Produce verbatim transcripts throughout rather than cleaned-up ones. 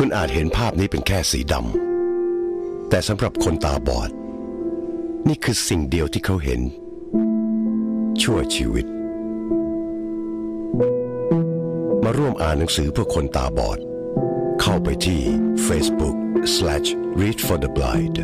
คุณอาจเห็นภาพนี้เป็นแค่สีดำแต่สำหรับคนตาบอดนี่คือสิ่งเดียวที่เขาเห็นชั่วชีวิตมาร่วมอ่านหนังสือเพื่อคนตาบอดเข้าไปที่ Facebook slash read for the blind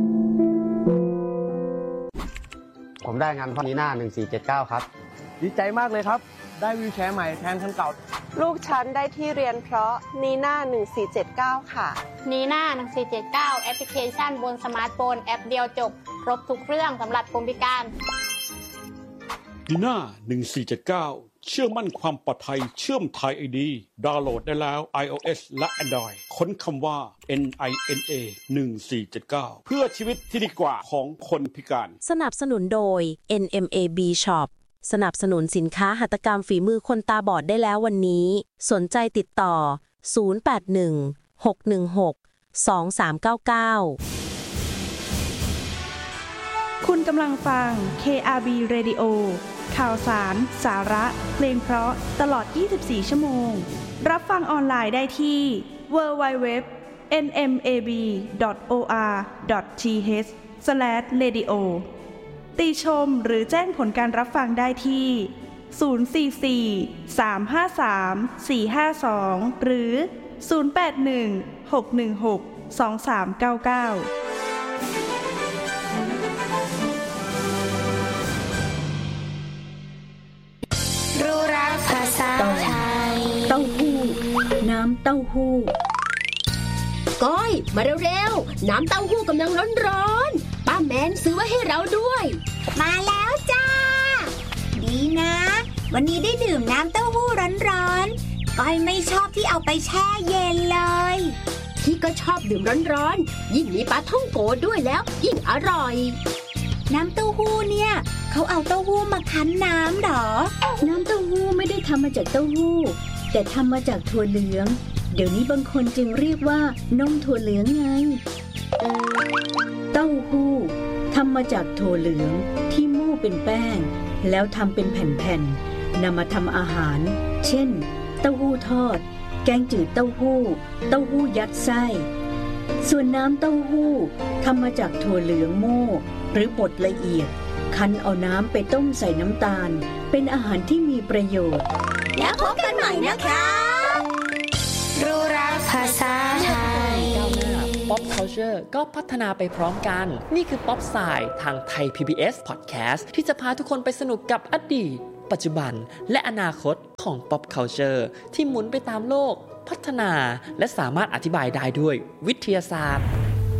ผมได้งานพ่อนีน่าหนึ่งสี่เจ็ดเก้าครับดีใจมากเลยครับได้วีลแชร์ใหม่แทนคันเก่าลูกฉันได้ที่เรียนเพราะนีน่าหนึ่งสี่เจ็ดเก้าค่ะนีน่าหนึ่งสี่เจ็ดเก้าแอปพลิเคชันบนสมาร์ทโฟนแอปเดียวจบครบทุกเรื่องสำหรับคนพิการนีน่าหนึ่งสี่เจ็ดเก้าเชื่อมั่นความปลอดภัยเชื่อม Thai ไอ ดี ดาวน์โหลดได้แล้ว iOS และ Android ค้นคำว่า เอ็น ไอ เอ็น เอ หนึ่งสี่เจ็ดเก้า เพื่อชีวิตที่ดีกว่าของคนพิการสนับสนุนโดย เอ็น เอ็ม เอ บี Shop สนับสนุนสินค้าหัตถกรรมฝีมือคนตาบอดได้แล้ววันนี้สนใจติดต่อศูนย์ แปด หนึ่ง หก หนึ่ง หก สอง สาม เก้า เก้าคุณกำลังฟัง เค อาร์ บี Radio ข่าวสาร สาระ เพลงเพราะตลอดยี่สิบสี่ชั่วโมงรับฟังออนไลน์ได้ที่ ดับเบิลยู ดับเบิลยู ดับเบิลยู ดอท เอ็น เอ็ม เอ บี ดอท โอ อาร์ ดอท ที เอช สแลช เรดิโอ ติชมหรือแจ้งผลการรับฟังได้ที่ ศูนย์ สี่ สี่ สาม ห้า สาม สี่ ห้า สอง หรือ ศูนย์ แปด หนึ่ง หก หนึ่ง หก สอง สาม เก้า เก้ารู้รักภาษาไทยเต้าหู้น้ำเต้าหู้ก้อยมาเร็วๆน้ำเต้าหู้กำลังร้อนๆป้าแมนซื้อไว้ให้เราด้วยมาแล้วจ้าดีนะวันนี้ได้ดื่มน้ำเต้าหู้ร้อนๆก้อยไม่ชอบที่เอาไปแช่เย็นเลยพี่ก็ชอบดื่มร้อนๆยิ่งมีปลาท่องโกด้วยแล้วยิ่งอร่อยน้ำเต้าหู้เนี่ยเขาเอาเต้าหู้มาคั้นน้ำหรอน้ำเต้าหู้ไม่ได้ทำมาจากเต้าหู้แต่ทำมาจากถั่วเหลืองเดี๋ยวนี้บางคนจึงเรียกว่านมถั่วเหลืองไงเต้าหู้ทำมาจากถั่วเหลืองที่มู่เป็นแป้งแล้วทำเป็นแผ่นๆนำมาทำอาหารเช่นเต้าหู้ทอดแกงจืดเต้าหู้เต้าหู้ยัดไส้ส่วนน้ำเต้าหู้ทำมาจากถั่วเหลืองโม่หรือบดละเอียดคั้นเอาน้ำไปต้มใส่น้ำตาลเป็นอาหารที่มีประโยชน์แล้วพบกันใหม่นะคะรู้รักภาษาไทย Pop Culture ก็พัฒนาไปพร้อมกันนี่คือ Pop Side ทางไทย พี บี เอส Podcast ที่จะพาทุกคนไปสนุกกับอดีตปัจจุบันและอนาคตของ Pop Culture ที่หมุนไปตามโลกพัฒนาและสามารถอธิบายได้ด้วยวิทยาศาสตร์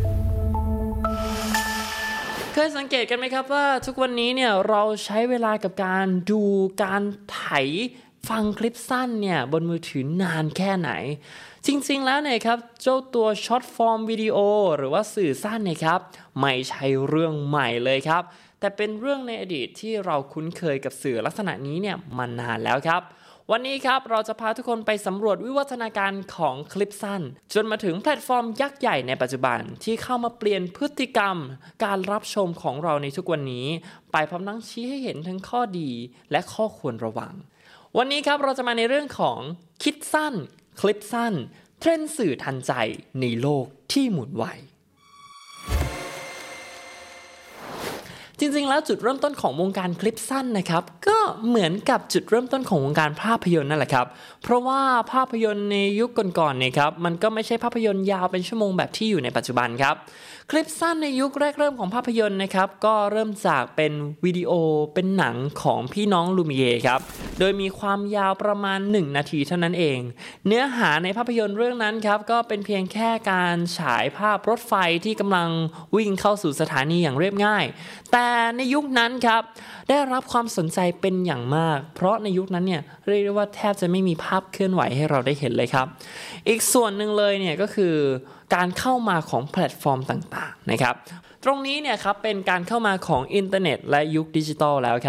เคยสังเกตกันไหมครับว่าทุกวันนี้เนี่ยเราใช้เวลากับการดูการไถฟังคลิปสั้นเนี่ยบนมือถือนานแค่ไหนจริงๆแล้วเนี่ยครับเจ้าตัวช็อตฟอร์มวิดีโอหรือว่าสื่อสั้นเนี่ยครับไม่ใช่เรื่องใหม่เลยครับแต่เป็นเรื่องในอดีตที่เราคุ้นเคยกับสื่อลักษณะนี้เนี่ยมานานแล้วครับวันนี้ครับเราจะพาทุกคนไปสำรวจวิวัฒนาการของคลิปสั้นจนมาถึงแพลตฟอร์มยักษ์ใหญ่ในปัจจุบันที่เข้ามาเปลี่ยนพฤติกรรมการรับชมของเราในทุกวันนี้ไปพร้อมทั้งชี้ให้เห็นทั้งข้อดีและข้อควรระวังวันนี้ครับเราจะมาในเรื่องของคิดสั้นคลิปสั้นเทรนด์สื่อทันใจในโลกที่หมุนไวจริงๆแล้วจุดเริ่มต้นของวงการคลิปสั้นนะครับก็เหมือนกับจุดเริ่มต้นของวงการภาพยนตร์นั่นแหละครับเพราะว่าภาพยนตร์ในยุคก่อนๆเนี่ยครับมันก็ไม่ใช่ภาพยนตร์ยาวเป็นชั่วโมงแบบที่อยู่ในปัจจุบันครับคลิปสั้นในยุคแรกเริ่มของภาพยนตร์นะครับก็เริ่มจากเป็นวิดีโอเป็นหนังของพี่น้องลูมิเยร์ครับโดยมีความยาวประมาณหนึ่งนาทีเท่านั้นเองเนื้อหาในภาพยนตร์เรื่องนั้นครับก็เป็นเพียงแค่การฉายภาพรถไฟที่กำลังวิ่งเข้าสู่สถานีอย่างเรียบง่ายแต่ในยุคนั้นครับได้รับความสนใจเป็นอย่างมากเพราะในยุคนั้นเนี่ยเรียกได้ว่าแทบจะไม่มีภาพเคลื่อนไหวให้เราได้เห็นเลยครับอีกส่วนหนึ่งเลยเนี่ยก็คือการเข้ามาของแพลตฟอร์มต่างๆนะครับตรงนี้เนี่ยครับเป็นการเข้ามาของอินเทอร์เน็ตและยุคดิจิทัลแล้วครับ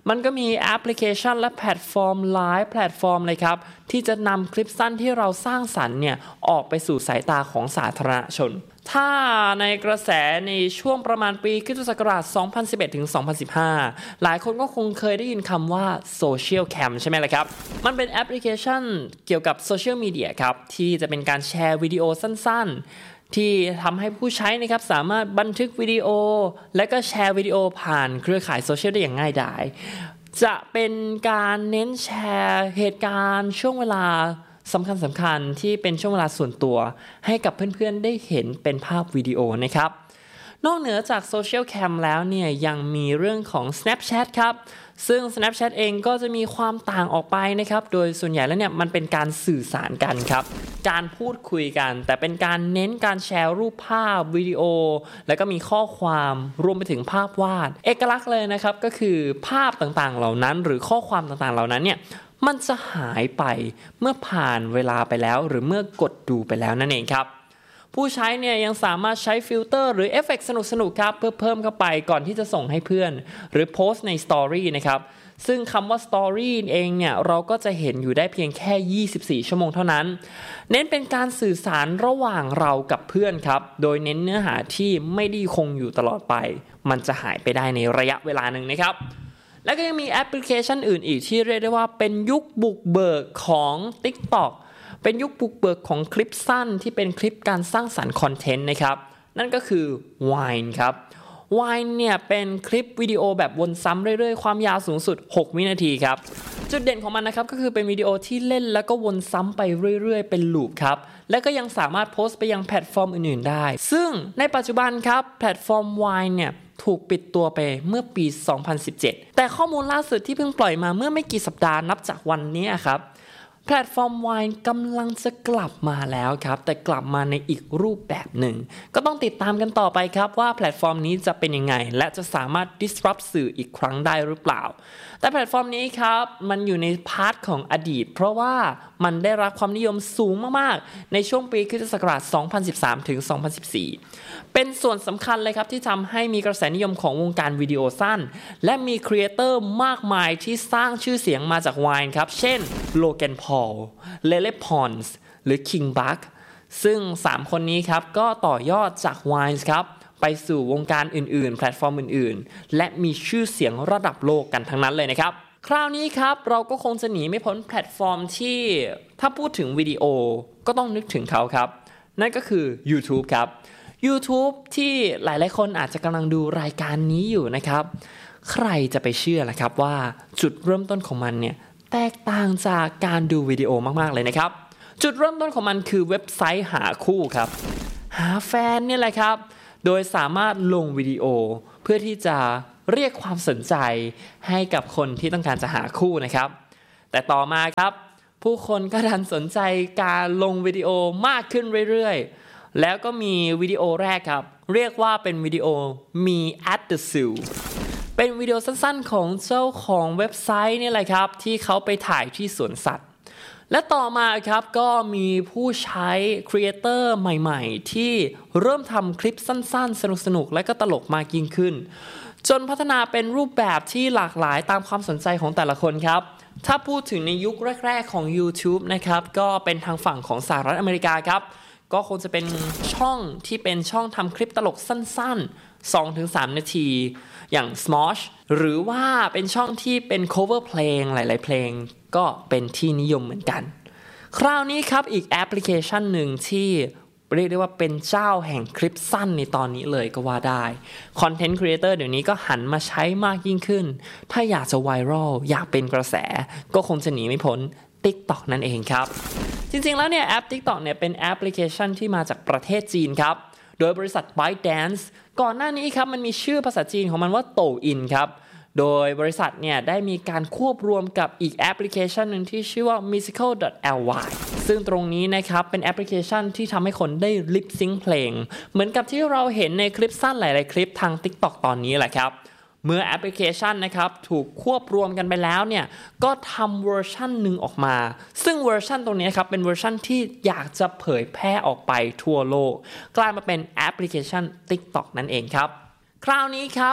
มันก็มีแอปพลิเคชันและแพลตฟอร์มหลายแพลตฟอร์มเลยครับที่จะนำคลิปสั้นที่เราสร้างสรรค์เนี่ยออกไปสู่สายตาของสาธารณชนถ้าในกระแสในช่วงประมาณปีคริสตศักราชสองพันสิบเอ็ดถึงสองพันสิบห้าหลายคนก็คงเคยได้ยินคำว่าโซเชียลแคมใช่ไหมล่ะครับมันเป็นแอปพลิเคชันเกี่ยวกับโซเชียลมีเดียครับที่จะเป็นการแชร์วิดีโอสั้นๆที่ทำให้ผู้ใช้นะครับสามารถบันทึกวิดีโอและก็แชร์วิดีโอผ่านเครือข่ายโซเชียลได้อย่างง่ายดายจะเป็นการเน้นแชร์เหตุการณ์ช่วงเวลาสำคัญสำคัญที่เป็นช่วงเวลาส่วนตัวให้กับเพื่อนๆได้เห็นเป็นภาพวิดีโอนะครับนอกเหนือจากโซเชียลแคมแล้วเนี่ยยังมีเรื่องของ Snapchat ครับซึ่ง Snapchat เองก็จะมีความต่างออกไปนะครับโดยส่วนใหญ่แล้วเนี่ยมันเป็นการสื่อสารกันครับการพูดคุยกันแต่เป็นการเน้นการแชร์รูปภาพวิดีโอแล้วก็มีข้อความรวมไปถึงภาพวาดเอกลักษณ์เลยนะครับก็คือภาพต่างๆเหล่านั้นหรือข้อความต่างๆเหล่านั้นเนี่ยมันจะหายไปเมื่อผ่านเวลาไปแล้วหรือเมื่อกดดูไปแล้วนั่นเองครับผู้ใช้เนี่ยยังสามารถใช้ฟิลเตอร์หรือเอฟเฟกต์สนุกๆครับเพื่อเพิ่มเข้าไปก่อนที่จะส่งให้เพื่อนหรือโพสต์ในสตอรี่นะครับซึ่งคำว่าสตอรี่เองเนี่ยเราก็จะเห็นอยู่ได้เพียงแค่ยี่สิบสี่ชั่วโมงเท่านั้นเน้นเป็นการสื่อสารระหว่างเรากับเพื่อนครับโดยเน้นเนื้อหาที่ไม่ได้คงอยู่ตลอดไปมันจะหายไปได้ในระยะเวลาหนึ่งนะครับแล้วก็ยังมีแอปพลิเคชันอื่นอีกที่เรียกได้ว่าเป็นยุคบุกเบิกของ TikTok เป็นยุคบุกเบิกของคลิปสั้นที่เป็นคลิปการสร้างสรรค์คอนเทนต์นะครับนั่นก็คือ Vine ครับ Vine เนี่ยเป็นคลิปวิดีโอแบบวนซ้ำเรื่อยๆความยาวสูงสุดหกวินาทีครับจุดเด่นของมันนะครับก็คือเป็นวิดีโอที่เล่นแล้วก็วนซ้ำไปเรื่อยๆเป็นลูปครับและก็ยังสามารถโพสต์ไปยังแพลตฟอร์มอื่นๆได้ซึ่งในปัจจุบันครับแพลตฟอร์ม Vine เนี่ยถูกปิดตัวไปเมื่อปีสองพันสิบเจ็ดแต่ข้อมูลล่าสุดที่เพิ่งปล่อยมาเมื่อไม่กี่สัปดาห์นับจากวันนี้ครับแพลตฟอร์ม Vine กำลังจะกลับมาแล้วครับแต่กลับมาในอีกรูปแบบหนึ่งก็ต้องติดตามกันต่อไปครับว่าแพลตฟอร์มนี้จะเป็นยังไงและจะสามารถ disrupt สื่ออีกครั้งได้หรือเปล่าแต่แพลตฟอร์มนี้ครับมันอยู่ในพาร์ทของอดีตเพราะว่ามันได้รับความนิยมสูงมากๆในช่วงปีคริสตศักราชสองพันสิบสามถึงสองพันสิบสี่เป็นส่วนสำคัญเลยครับที่ทำให้มีกระแสนิยมของวงการวิดีโอสั้นและมีครีเอเตอร์มากมายที่สร้างชื่อเสียงมาจาก Vine ครับเช่นโลแกนพอลเลเลพอนส์หรือคิงบัคซึ่งสามคนนี้ครับก็ต่อยอดจาก Vine ครับไปสู่วงการอื่นๆแพลตฟอร์มอื่นๆและมีชื่อเสียงระดับโลกกันทั้งนั้นเลยนะครับคราวนี้ครับเราก็คงจะหนีไม่พ้นแพลตฟอร์มที่ถ้าพูดถึงวิดีโอก็ต้องนึกถึงเขาครับนั่นก็คือ YouTube ครับ YouTube ที่หลายๆคนอาจจะกำลังดูรายการนี้อยู่นะครับใครจะไปเชื่อล่ะครับว่าจุดเริ่มต้นของมันเนี่ยแตกต่างจากการดูวิดีโอมากๆเลยนะครับจุดเริ่มต้นของมันคือเว็บไซต์หาคู่ครับหาแฟนเนี่ยแหละครับโดยสามารถลงวิดีโอเพื่อที่จะเรียกความสนใจให้กับคนที่ต้องการจะหาคู่นะครับแต่ต่อมาครับผู้คนก็ดันสนใจการลงวิดีโอมากขึ้นเรื่อยๆแล้วก็มีวิดีโอแรกครับเรียกว่าเป็นวิดีโอ Me at the Zoo เป็นวิดีโอสั้นๆของเจ้าของเว็บไซต์นี่แหละครับที่เขาไปถ่ายที่สวนสัตว์และต่อมาครับก็มีผู้ใช้ครีเอเตอร์ใหม่ๆที่เริ่มทำคลิปสั้นๆสนุกๆและก็ตลกมากยิ่งขึ้นจนพัฒนาเป็นรูปแบบที่หลากหลายตามความสนใจของแต่ละคนครับถ้าพูดถึงในยุคแรกๆของ YouTube นะครับก็เป็นทางฝั่งของสหรัฐอเมริกาครับก็คงจะเป็นช่องที่เป็นช่องทำคลิปตลกสั้นๆ สองถึงสาม นาทีอย่าง Smosh หรือว่าเป็นช่องที่เป็น cover เพลงหลายๆเพลงก็เป็นที่นิยมเหมือนกันคราวนี้ครับอีกแอปพลิเคชันหนึ่งที่เรียกได้ว่าเป็นเจ้าแห่งคลิปสั้นในตอนนี้เลยก็ว่าได้คอนเทนต์ครีเอเตอร์เดี๋ยวนี้ก็หันมาใช้มากยิ่งขึ้นถ้าอยากจะไวรัลอยากเป็นกระแสก็คงจะหนีไม่พ้น TikTok นั่นเองครับจริงๆแล้วเนี่ยแอป TikTok เนี่ยเป็นแอปพลิเคชันที่มาจากประเทศจีนครับโดยบริษัท ByteDance ก่อนหน้านี้ครับมันมีชื่อภาษาจีนของมันว่าโตอินครับโดยบริษัทเนี่ยได้มีการควบรวมกับอีกแอปพลิเคชันหนึ่งที่ชื่อว่า musical ดอท แอล วาย ซึ่งตรงนี้นะครับเป็นแอปพลิเคชันที่ทำให้คนได้ลิปซิงค์เพลงเหมือนกับที่เราเห็นในคลิปสั้นหลายๆคลิปทาง TikTok ตอนนี้แหละครับเมื่อแอปพลิเคชันนะครับถูกควบรวมกันไปแล้วเนี่ยก็ทำเวอร์ชันหนึ่งออกมาซึ่งเวอร์ชันตรงนี้ครับเป็นเวอร์ชันที่อยากจะเผยแพร่ออกไปทั่วโลกกลายมาเป็นแอปพลิเคชัน TikTok นั่นเองครับคราวนี้ครับ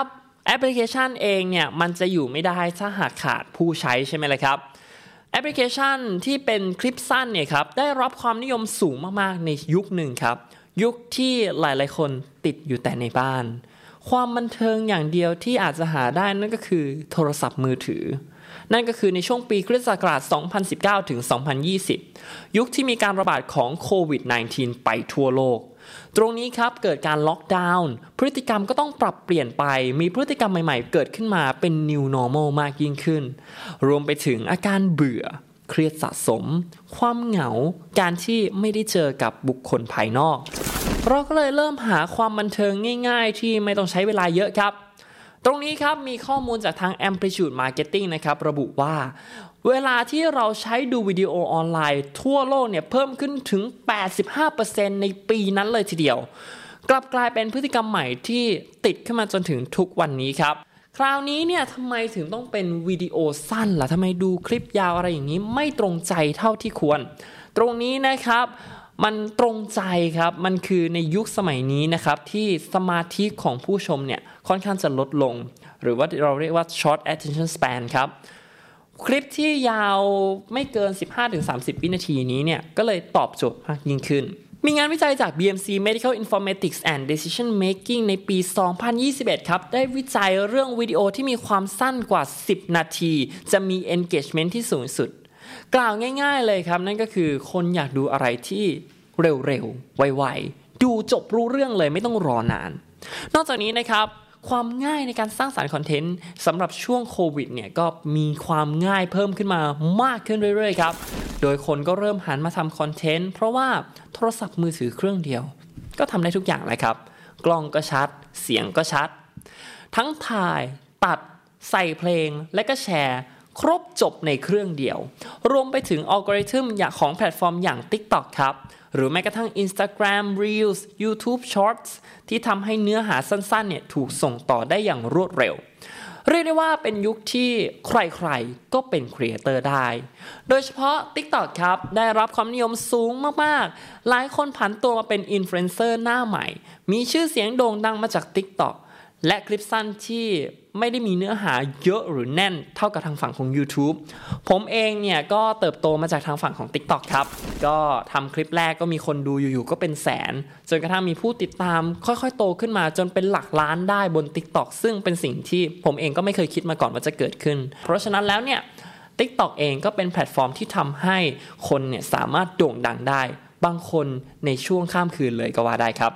แอปพลิเคชันเองเนี่ยมันจะอยู่ไม่ได้ถ้าหากขาดผู้ใช้ใช่ไหมล่ะครับแอปพลิเคชันที่เป็นคลิปสั้นเนี่ยครับได้รับความนิยมสูงมากๆในยุคหนึ่งครับยุคที่หลายๆคนติดอยู่แต่ในบ้านความบันเทิงอย่างเดียวที่อาจจะหาได้นั่นก็คือโทรศัพท์มือถือนั่นก็คือในช่วงปีคริสตศักราชสองพันสิบเก้าถึงสองพันยี่สิบยุคที่มีการระบาดของโควิด สิบเก้า ไปทั่วโลกตรงนี้ครับเกิดการล็อกดาวน์พฤติกรรมก็ต้องปรับเปลี่ยนไปมีพฤติกรรมใหม่ๆเกิดขึ้นมาเป็น New Normal มากยิ่งขึ้นรวมไปถึงอาการเบื่อเครียดสะสมความเหงาการที่ไม่ได้เจอกับบุคคลภายนอกเราก็เลยเริ่มหาความบันเทิงง่ายๆที่ไม่ต้องใช้เวลาเยอะครับตรงนี้ครับมีข้อมูลจากทาง Amplitude Marketing นะครับระบุว่าเวลาที่เราใช้ดูวิดีโอออนไลน์ทั่วโลกเนี่ยเพิ่มขึ้นถึง แปดสิบห้าเปอร์เซ็นต์ ในปีนั้นเลยทีเดียวกลับกลายเป็นพฤติกรรมใหม่ที่ติดขึ้นมาจนถึงทุกวันนี้ครับคราวนี้เนี่ยทำไมถึงต้องเป็นวิดีโอสั้นล่ะทำไมดูคลิปยาวอะไรอย่างนี้ไม่ตรงใจเท่าที่ควรตรงนี้นะครับมันตรงใจครับมันคือในยุคสมัยนี้นะครับที่สมาธิของผู้ชมเนี่ยค่อนข้างจะลดลงหรือว่าเราเรียกว่า short attention span ครับคลิปที่ยาวไม่เกิน สิบห้าถึงสามสิบ วินาทีนี้เนี่ยก็เลยตอบโจทย์มากยิ่งขึ้นมีงานวิจัยจาก บี เอ็ม ซี Medical Informatics and Decision Making ในปี สองพันยี่สิบเอ็ด ครับได้วิจัยเรื่องวิดีโอที่มีความสั้นกว่า สิบ นาทีจะมี engagement ที่สูงสุดกล่าวง่ายๆเลยครับนั่นก็คือคนอยากดูอะไรที่เร็วๆไวๆดูจบรู้เรื่องเลยไม่ต้องรอนานนอกจากนี้นะครับความง่ายในการสร้างสรรค์คอนเทนต์สำหรับช่วงโควิดเนี่ยก็มีความง่ายเพิ่มขึ้นมามากขึ้นเรื่อยๆครับโดยคนก็เริ่มหันมาทำคอนเทนต์เพราะว่าโทรศัพท์มือถือเครื่องเดียวก็ทำได้ทุกอย่างเลยครับกล้องก็ชัดเสียงก็ชัดทั้งถ่ายตัดใส่เพลงและก็แชร์ครบจบในเครื่องเดียวรวมไปถึงอัลกอริทึมของแพลตฟอร์มอย่าง TikTok ครับหรือแม้กระทั่ง Instagram Reels YouTube Shorts ที่ทำให้เนื้อหาสั้นๆเนี่ยถูกส่งต่อได้อย่างรวดเร็วเรียกได้ว่าเป็นยุคที่ใครๆก็เป็นครีเอเตอร์ได้โดยเฉพาะ TikTok ครับได้รับความนิยมสูงมากๆหลายคนผันตัวมาเป็นอินฟลูเอนเซอร์หน้าใหม่มีชื่อเสียงโด่งดังมาจาก TikTok และคลิปสั้นที่ไม่ได้มีเนื้อหาเยอะหรือแน่นเท่ากับทางฝั่งของ YouTube ผมเองเนี่ยก็เติบโตมาจากทางฝั่งของ TikTok ครับก็ทำคลิปแรกก็มีคนดูอยู่ๆก็เป็นแสนจนกระทั่งมีผู้ติดตามค่อยๆโตขึ้นมาจนเป็นหลักล้านได้บน TikTok ซึ่งเป็นสิ่งที่ผมเองก็ไม่เคยคิดมาก่อนว่าจะเกิดขึ้นเพราะฉะนั้นแล้วเนี่ย TikTok เองก็เป็นแพลตฟอร์มที่ทำให้คนเนี่ยสามารถโด่งดังได้บางคนในช่วงข้ามคืนเลยก็ว่าได้ครับ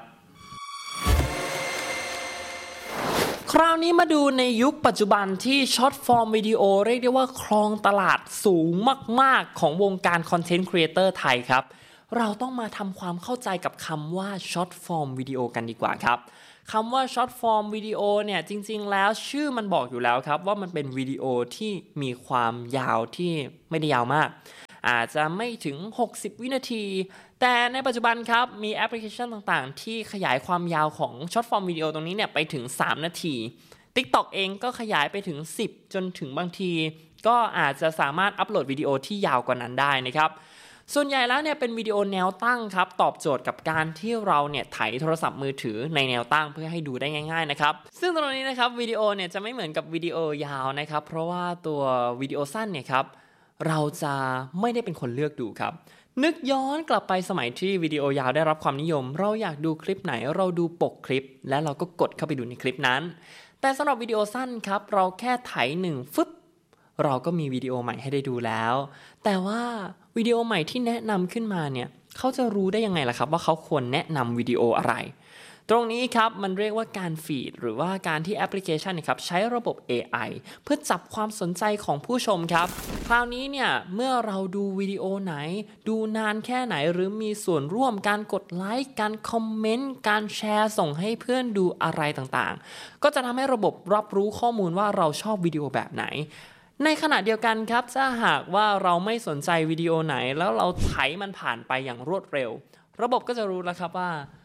คราวนี้มาดูในยุคปัจจุบันที่ช็อตฟอร์มวิดีโอเรียกได้ว่าครองตลาดสูงมากๆของวงการคอนเทนต์ครีเอเตอร์ไทยครับเราต้องมาทำความเข้าใจกับคำว่าช็อตฟอร์มวิดีโอกันดีกว่าครับคำว่าช็อตฟอร์มวิดีโอเนี่ยจริงๆแล้วชื่อมันบอกอยู่แล้วครับว่ามันเป็นวิดีโอที่มีความยาวที่ไม่ได้ยาวมากอาจจะไม่ถึงหกสิบวินาทีแต่ในปัจจุบันครับมีแอปพลิเคชันต่างๆที่ขยายความยาวของช็อตฟอร์มวิดีโอตรงนี้เนี่ยไปถึงสามนาที TikTok เองก็ขยายไปถึงสิบจนถึงบางทีก็อาจจะสามารถอัปโหลดวิดีโอที่ยาวกว่านั้นได้นะครับส่วนใหญ่แล้วเนี่ยเป็นวิดีโอแนวตั้งครับตอบโจทย์กับการที่เราเนี่ยไถโทรศัพท์มือถือในแนวตั้งเพื่อให้ดูได้ง่ายๆนะครับซึ่งตรงนี้นะครับวิดีโอเนี่ยจะไม่เหมือนกับวิดีโอยาวนะครับเพราะว่าตัววิดีโอสั้นเนี่ยครับเราจะไม่ได้เป็นคนเลือกดูครับนึกย้อนกลับไปสมัยที่วิดีโอยาวได้รับความนิยมเราอยากดูคลิปไหนเราดูปกคลิปและเราก็กดเข้าไปดูในคลิปนั้นแต่สำหรับวิดีโอสั้นครับเราแค่ไถหนึ่งฟึบเราก็มีวิดีโอใหม่ให้ได้ดูแล้วแต่ว่าวิดีโอใหม่ที่แนะนำขึ้นมาเนี่ยเขาจะรู้ได้ยังไงล่ะครับว่าเขาควรแนะนำวิดีโออะไรตรงนี้ครับมันเรียกว่าการฟีดหรือว่าการที่แอปพลิเคชันนะครับใช้ระบบ เอ ไอ เพื่อจับความสนใจของผู้ชมครับคราวนี้เนี่ยเมื่อเราดูวิดีโอไหนดูนานแค่ไหนหรือมีส่วนร่วมการกดไลค์การคอมเมนต์การแชร์ส่งให้เพื่อนดูอะไรต่างๆก็จะทำให้ระบบรับรู้ข้อมูลว่าเราชอบวิดีโอแบบไหนในขณะเดียวกันครับถ้าหากว่าเราไม่สนใจวิดีโอไหนแล้วเราไถมันผ่านไปอย่างรวดเร็วระบบก็จะรู้แล้วครับว่า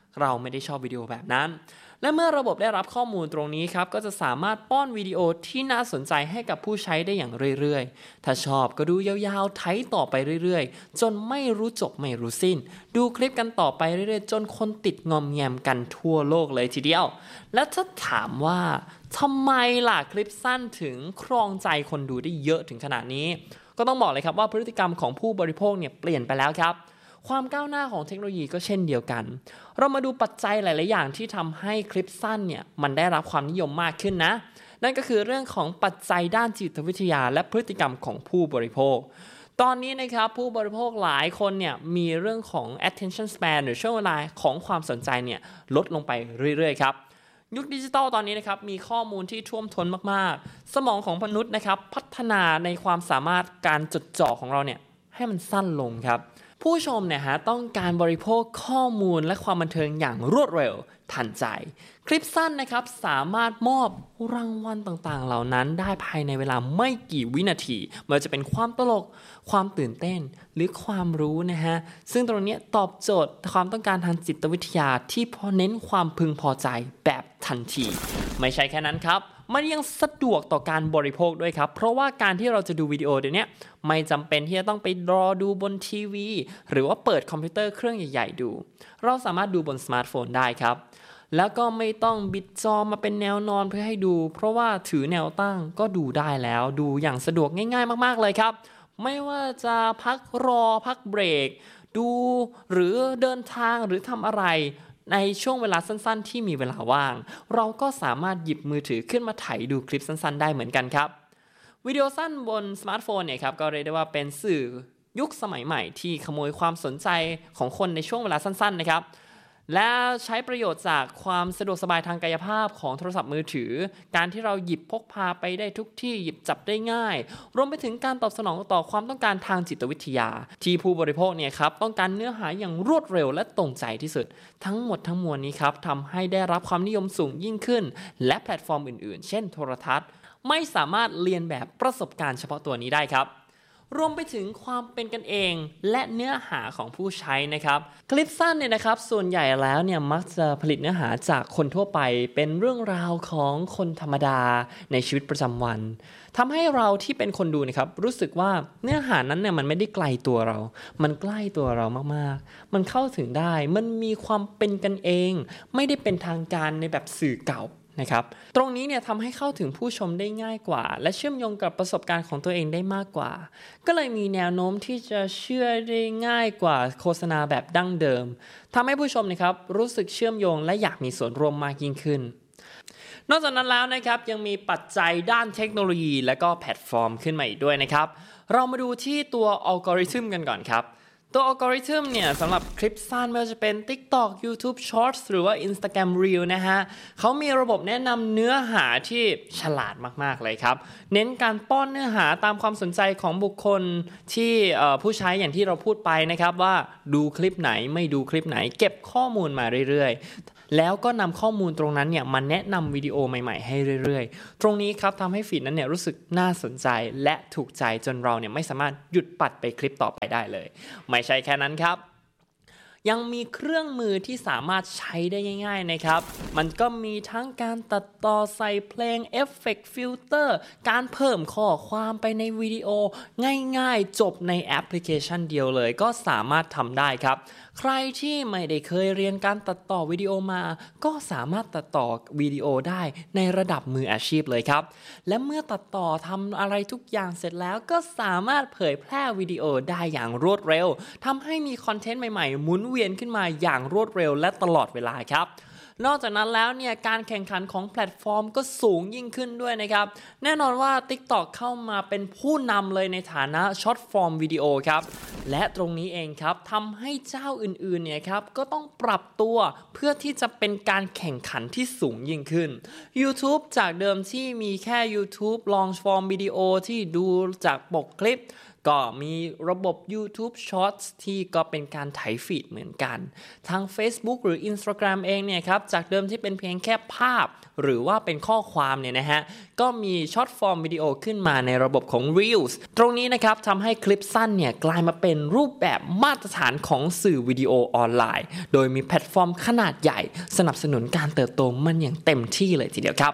เราไม่ได้ชอบวิดีโอแบบนั้นและเมื่อระบบได้รับข้อมูลตรงนี้ครับก็จะสามารถป้อนวิดีโอที่น่าสนใจให้กับผู้ใช้ได้อย่างเรื่อยๆถ้าชอบก็ดูยาวๆไถต่อไปเรื่อยๆจนไม่รู้จบไม่รู้สิ้นดูคลิปกันต่อไปเรื่อยๆจนคนติดงอมแงมกันทั่วโลกเลยทีเดียวและถ้าถามว่าทำไมล่ะคลิปสั้นถึงครองใจคนดูได้เยอะถึงขนาดนี้ก็ต้องบอกเลยครับว่าพฤติกรรมของผู้บริโภคเนี่ยเปลี่ยนไปแล้วครับความก้าวหน้าของเทคโนโลยีก็เช่นเดียวกันเรามาดูปัจจัยหลายๆอย่างที่ทำให้คลิปสั้นเนี่ยมันได้รับความนิยมมากขึ้นนะนั่นก็คือเรื่องของปัจจัยด้านจิตวิทยาและพฤติกรรมของผู้บริโภคตอนนี้นะครับผู้บริโภคหลายคนเนี่ยมีเรื่องของ attention span หรือช่วงเวลาของความสนใจเนี่ยลดลงไปเรื่อยๆครับยุคดิจิทัลตอนนี้นะครับมีข้อมูลที่ท่วมท้นมากๆสมองของมนุษย์นะครับพัฒนาในความสามารถการจดจ่อของเราเนี่ยให้มันสั้นลงครับผู้ชมเนี่ยฮะต้องการบริโภคข้อมูลและความบันเทิงอย่างรวดเร็วทันใจคลิปสั้นนะครับสามารถมอบรางวัลต่างๆเหล่านั้นได้ภายในเวลาไม่กี่วินาทีไม่ว่าจะเป็นความตลกความตื่นเต้นหรือความรู้นะฮะซึ่งตรงนี้ตอบโจทย์ความต้องการทางจิตวิทยาที่พอเน้นความพึงพอใจแบบทันทีไม่ใช่แค่นั้นครับมันยังสะดวกต่อการบริโภคด้วยครับเพราะว่าการที่เราจะดูวิดีโอเดี๋ยวนี้ไม่จำเป็นที่จะต้องไปรอดูบนทีวีหรือว่าเปิดคอมพิวเตอร์เครื่องใหญ่ๆดูเราสามารถดูบนสมาร์ทโฟนได้ครับแล้วก็ไม่ต้องบิดจอมาเป็นแนวนอนเพื่อให้ดูเพราะว่าถือแนวตั้งก็ดูได้แล้วดูอย่างสะดวกง่ายๆมากๆเลยครับไม่ว่าจะพักรอพักเบรกดูหรือเดินทางหรือทำอะไรในช่วงเวลาสั้นๆที่มีเวลาว่างเราก็สามารถหยิบมือถือขึ้นมาไถดูคลิปสั้นๆได้เหมือนกันครับวิดีโอสั้นบนสมาร์ทโฟนเนี่ยครับก็เรียกได้ว่าเป็นสื่อยุคสมัยใหม่ที่ขโมยความสนใจของคนในช่วงเวลาสั้นๆนะครับและใช้ประโยชน์จากความสะดวกสบายทางกายภาพของโทรศัพท์มือถือการที่เราหยิบพกพาไปได้ทุกที่หยิบจับได้ง่ายรวมไปถึงการตอบสนองต่อความต้องการทางจิตวิทยาที่ผู้บริโภคเนี่ยครับต้องการเนื้อหาอย่างรวดเร็วและตรงใจที่สุดทั้งหมดทั้งมวลนี้ครับทำให้ได้รับความนิยมสูงยิ่งขึ้นและแพลตฟอร์มอื่นๆเช่นโทรทัศน์ไม่สามารถเลียนแบบประสบการณ์เฉพาะตัวนี้ได้ครับรวมไปถึงความเป็นกันเองและเนื้อหาของผู้ใช้นะครับคลิปสั้นเนี่ยนะครับส่วนใหญ่แล้วเนี่ยมักจะผลิตเนื้อหาจากคนทั่วไปเป็นเรื่องราวของคนธรรมดาในชีวิตประจำวันทำให้เราที่เป็นคนดูนะครับรู้สึกว่าเนื้อหานั้นเนี่ยมันไม่ได้ไกลตัวเรามันใกล้ตัวเรามากๆมันเข้าถึงได้มันมีความเป็นกันเองไม่ได้เป็นทางการในแบบสื่อเก่านะครับตรงนี้เนี่ยทำให้เข้าถึงผู้ชมได้ง่ายกว่าและเชื่อมโยงกับประสบการณ์ของตัวเองได้มากกว่าก็เลยมีแนวโน้มที่จะเชื่อได้ง่ายกว่าโฆษณาแบบดั้งเดิมทำให้ผู้ชมนะครับรู้สึกเชื่อมโยงและอยากมีส่วนร่วมมากยิ่งขึ้นนอกจากนั้นแล้วนะครับยังมีปัจจัยด้านเทคโนโลยีและก็แพลตฟอร์มขึ้นมาอีกด้วยนะครับเรามาดูที่ตัวอัลกอริทึมกันก่อนครับตัวอัลกอริทึมเนี่ยสำหรับคลิปสั้นไม่ว่าจะเป็น TikTok YouTube Shorts หรือว่า Instagram Reel นะฮะเขามีระบบแนะนำเนื้อหาที่ฉลาดมากๆเลยครับเน้นการป้อนเนื้อหาตามความสนใจของบุคคลที่ผู้ใช้อย่างที่เราพูดไปนะครับว่าดูคลิปไหนไม่ดูคลิปไหนเก็บข้อมูลมาเรื่อยๆแล้วก็นำข้อมูลตรงนั้นเนี่ยมาแนะนำวิดีโอใหม่ๆให้เรื่อยๆตรงนี้ครับทำให้ฟีดนั้นเนี่ยรู้สึกน่าสนใจและถูกใจจนเราเนี่ยไม่สามารถหยุดปัดไปคลิปต่อไปได้เลยไม่ใช่แค่นั้นครับยังมีเครื่องมือที่สามารถใช้ได้ง่ายๆนะครับมันก็มีทั้งการตัดต่อใส่เพลงเอฟเฟกต์ฟิลเตอร์การเพิ่มข้อความไปในวิดีโอง่ายๆจบในแอปพลิเคชันเดียวเลยก็สามารถทำได้ครับใครที่ไม่ได้เคยเรียนการตัดต่อวิดีโอมาก็สามารถตัดต่อวิดีโอได้ในระดับมืออาชีพเลยครับและเมื่อตัดต่อทำอะไรทุกอย่างเสร็จแล้วก็สามารถเผยแพร่วิดีโอได้อย่างรวดเร็วทำให้มีคอนเทนต์ใหม่ๆหมุนเวียนขึ้นมาอย่างรวดเร็วและตลอดเวลาครับนอกจากนั้นแล้วเนี่ยการแข่งขันของแพลตฟอร์มก็สูงยิ่งขึ้นด้วยนะครับแน่นอนว่า TikTok เข้ามาเป็นผู้นำเลยในฐานะช็อตฟอร์มวิดีโอครับและตรงนี้เองครับทำให้เจ้าอื่นๆเนี่ยครับก็ต้องปรับตัวเพื่อที่จะเป็นการแข่งขันที่สูงยิ่งขึ้น YouTube จากเดิมที่มีแค่ YouTube Long Form วิดีโอที่ดูจากปกคลิปก็มีระบบ YouTube Shorts ที่ก็เป็นการไถฟีดเหมือนกันทาง Facebook หรือ Instagram เองเนี่ยครับจากเดิมที่เป็นเพียงแค่ภาพหรือว่าเป็นข้อความเนี่ยนะฮะก็มีช็อตฟอร์มวิดีโอขึ้นมาในระบบของ Reels ตรงนี้นะครับทำให้คลิปสั้นเนี่ยกลายมาเป็นรูปแบบมาตรฐานของสื่อวิดีโอออนไลน์โดยมีแพลตฟอร์มขนาดใหญ่สนับสนุนการเติบโตมันอย่างเต็มที่เลยทีเดียวครับ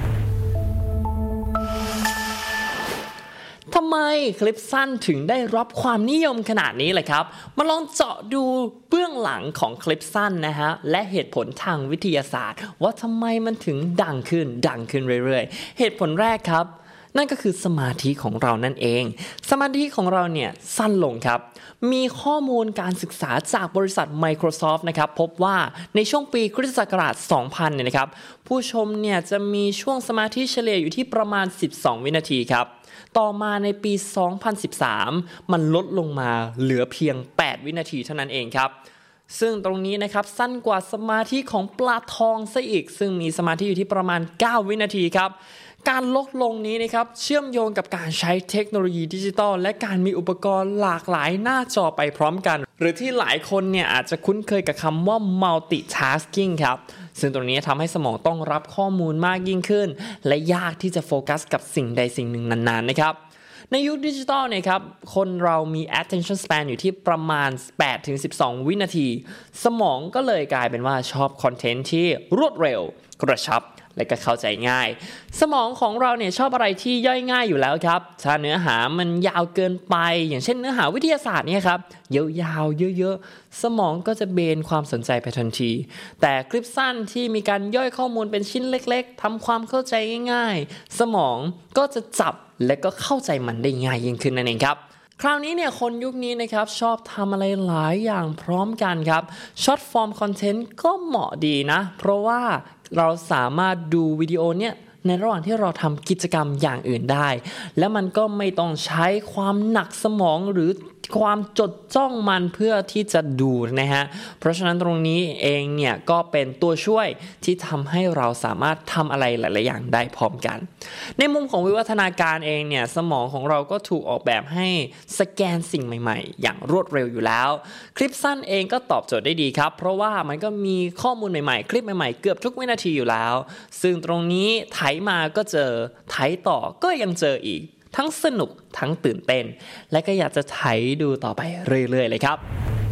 ทำไมคลิปสั้นถึงได้รับความนิยมขนาดนี้เลยครับมาลองเจาะดูเบื้องหลังของคลิปสั้นนะฮะและเหตุผลทางวิทยาศาสตร์ว่าทำไมมันถึงดังขึ้นดังขึ้นเรื่อยๆเหตุผลแรกครับนั่นก็คือสมาธิของเรานั่นเองสมาธิของเราเนี่ยสั้นลงครับมีข้อมูลการศึกษาจากบริษัท Microsoft นะครับพบว่าในช่วงปีคริสตศักราช สองพัน เนี่ยนะครับผู้ชมเนี่ยจะมีช่วงสมาธิเฉลี่ยอยู่ที่ประมาณสิบสองวินาทีครับต่อมาในปี สองพันสิบสาม มันลดลงมาเหลือเพียงแปดวินาทีเท่านั้นเองครับซึ่งตรงนี้นะครับสั้นกว่าสมาธิของปลาทองซะอีกซึ่งมีสมาธิอยู่ที่ประมาณเก้าวินาทีครับการลดลงนี้นะครับเชื่อมโยงกับการใช้เทคโนโลยีดิจิทัลและการมีอุปกรณ์หลากหลายหน้าจอไปพร้อมกันหรือที่หลายคนเนี่ยอาจจะคุ้นเคยกับคำว่า multitasking ครับซึ่งตรงนี้ทำให้สมองต้องรับข้อมูลมากยิ่งขึ้นและยากที่จะโฟกัสกับสิ่งใดสิ่งหนึ่งนานๆนะครับในยุคดิจิทัลเนี่ยครับคนเรามี attention span อยู่ที่ประมาณ แปดถึงสิบสอง วินาทีสมองก็เลยกลายเป็นว่าชอบคอนเทนต์ที่รวดเร็วกระชับและก็เข้าใจง่ายสมองของเราเนี่ยชอบอะไรที่ย่อยง่ายอยู่แล้วครับถ้าเนื้อหามันยาวเกินไปอย่างเช่นเนื้อหาวิทยาศาสตร์เนี่ยครับยาวๆเยอะๆสมองก็จะเบนความสนใจไปทันทีแต่คลิปสั้นที่มีการย่อยข้อมูลเป็นชิ้นเล็กๆทำความเข้าใจง่ายๆสมองก็จะจับและก็เข้าใจมันได้ง่ายยิ่งขึ้นนั่นเองครับคราวนี้เนี่ยคนยุคนี้นะครับชอบทำอะไรหลายอย่างพร้อมกันครับช็อตฟอร์มคอนเทนต์ก็เหมาะดีนะเพราะว่าเราสามารถดูวิดีโอเนี่ยในระหว่างที่เราทำกิจกรรมอย่างอื่นได้และมันก็ไม่ต้องใช้ความหนักสมองหรือความจดจ้องมันเพื่อที่จะดูนะฮะเพราะฉะนั้นตรงนี้เองเนี่ยก็เป็นตัวช่วยที่ทำให้เราสามารถทำอะไรหลายๆอย่างได้พร้อมกันในมุมของวิวัฒนาการเองเนี่ยสมองของเราก็ถูกออกแบบให้สแกนสิ่งใหม่ๆอย่างรวดเร็วอยู่แล้วคลิปสั้นเองก็ตอบโจทย์ได้ดีครับเพราะว่ามันก็มีข้อมูลใหม่ๆคลิปใหม่ๆเกือบทุกวินาทีอยู่แล้วซึ่งตรงนี้ไถมาก็เจอไถต่อก็ยังเจออีกทั้งสนุกทั้งตื่นเต้นและก็อยากจะไถดูต่อไปเรื่อยๆเลยครับ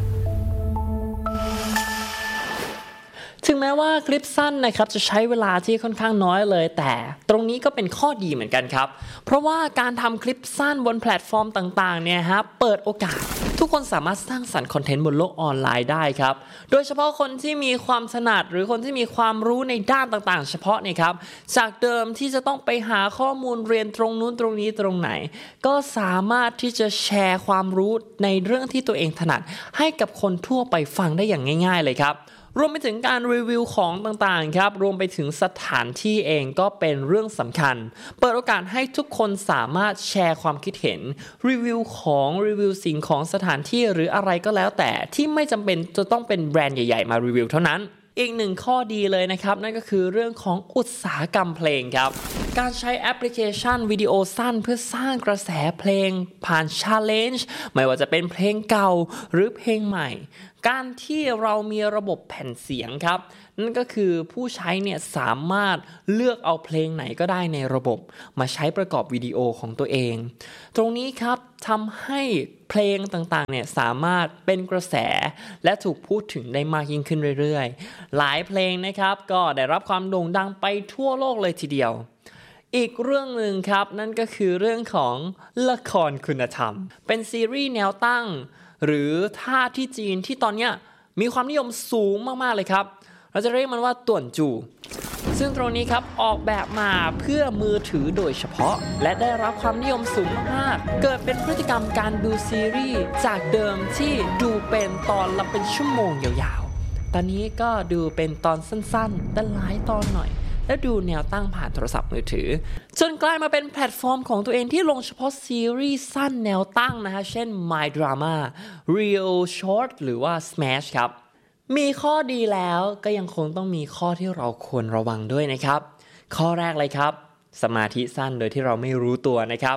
ถึงแม้ว่าคลิปสั้นนะครับจะใช้เวลาที่ค่อนข้างน้อยเลยแต่ตรงนี้ก็เป็นข้อดีเหมือนกันครับเพราะว่าการทำคลิปสั้นบนแพลตฟอร์มต่างๆเนี่ยฮะเปิดโอกาสทุกคนสามารถสร้างสรรค์คอนเทนต์บนโลกออนไลน์ได้ครับโดยเฉพาะคนที่มีความถนัดหรือคนที่มีความรู้ในด้านต่างๆเฉพาะเนี่ยครับจากเดิมที่จะต้องไปหาข้อมูลเรียนตรงนู้นตรงนี้ตรงไหนก็สามารถที่จะแชร์ความรู้ในเรื่องที่ตัวเองถนัดให้กับคนทั่วไปฟังได้อย่างง่ายๆเลยครับรวมไปถึงการรีวิวของต่างๆครับรวมไปถึงสถานที่เองก็เป็นเรื่องสำคัญเปิดโอกาสให้ทุกคนสามารถแชร์ความคิดเห็นรีวิวของรีวิวสิ่งของสถานที่หรืออะไรก็แล้วแต่ที่ไม่จำเป็นจะต้องเป็นแบรนด์ใหญ่ๆมารีวิวเท่านั้นอีกหนึ่งข้อดีเลยนะครับนั่นก็คือเรื่องของอุตสาหกรรมเพลงครับการใช้แอปพลิเคชันวิดีโอสั้นเพื่อสร้างกระแสเพลงผ่าน Challenge ไม่ว่าจะเป็นเพลงเก่าหรือเพลงใหม่การที่เรามีระบบแผ่นเสียงครับนั่นก็คือผู้ใช้เนี่ยสามารถเลือกเอาเพลงไหนก็ได้ในระบบมาใช้ประกอบวิดีโอของตัวเองตรงนี้ครับทำให้เพลงต่างๆเนี่ยสามารถเป็นกระแสและถูกพูดถึงได้มากยิ่งขึ้นเรื่อยๆหลายเพลงนะครับก็ได้รับความโด่งดังไปทั่วโลกเลยทีเดียวอีกเรื่องหนึ่งครับนั่นก็คือเรื่องของละครคุณธรรมเป็นซีรีส์แนวตั้งหรือท่าที่จีนที่ตอนนี้มีความนิยมสูงมากๆเลยครับเราจะเรียกมันว่าต่วนจูซึ่งตรงนี้ครับออกแบบมาเพื่อมือถือโดยเฉพาะและได้รับความนิยมสูงมากๆเกิดเป็นพฤติกรรมการดูซีรีส์จากเดิมที่ดูเป็นตอนละเป็นชั่วโมงยาวๆตอนนี้ก็ดูเป็นตอนสั้นๆแต่หลายตอนหน่อยและดูแนวตั้งผ่านโทรศัพท์มือถือจนกลายมาเป็นแพลตฟอร์มของตัวเองที่ลงเฉพาะซีรีส์สั้นแนวตั้งนะฮะเช่น My Drama Real Short หรือว่า Smash ครับมีข้อดีแล้วก็ยังคงต้องมีข้อที่เราควรระวังด้วยนะครับข้อแรกเลยครับสมาธิสั้นโดยที่เราไม่รู้ตัวนะครับ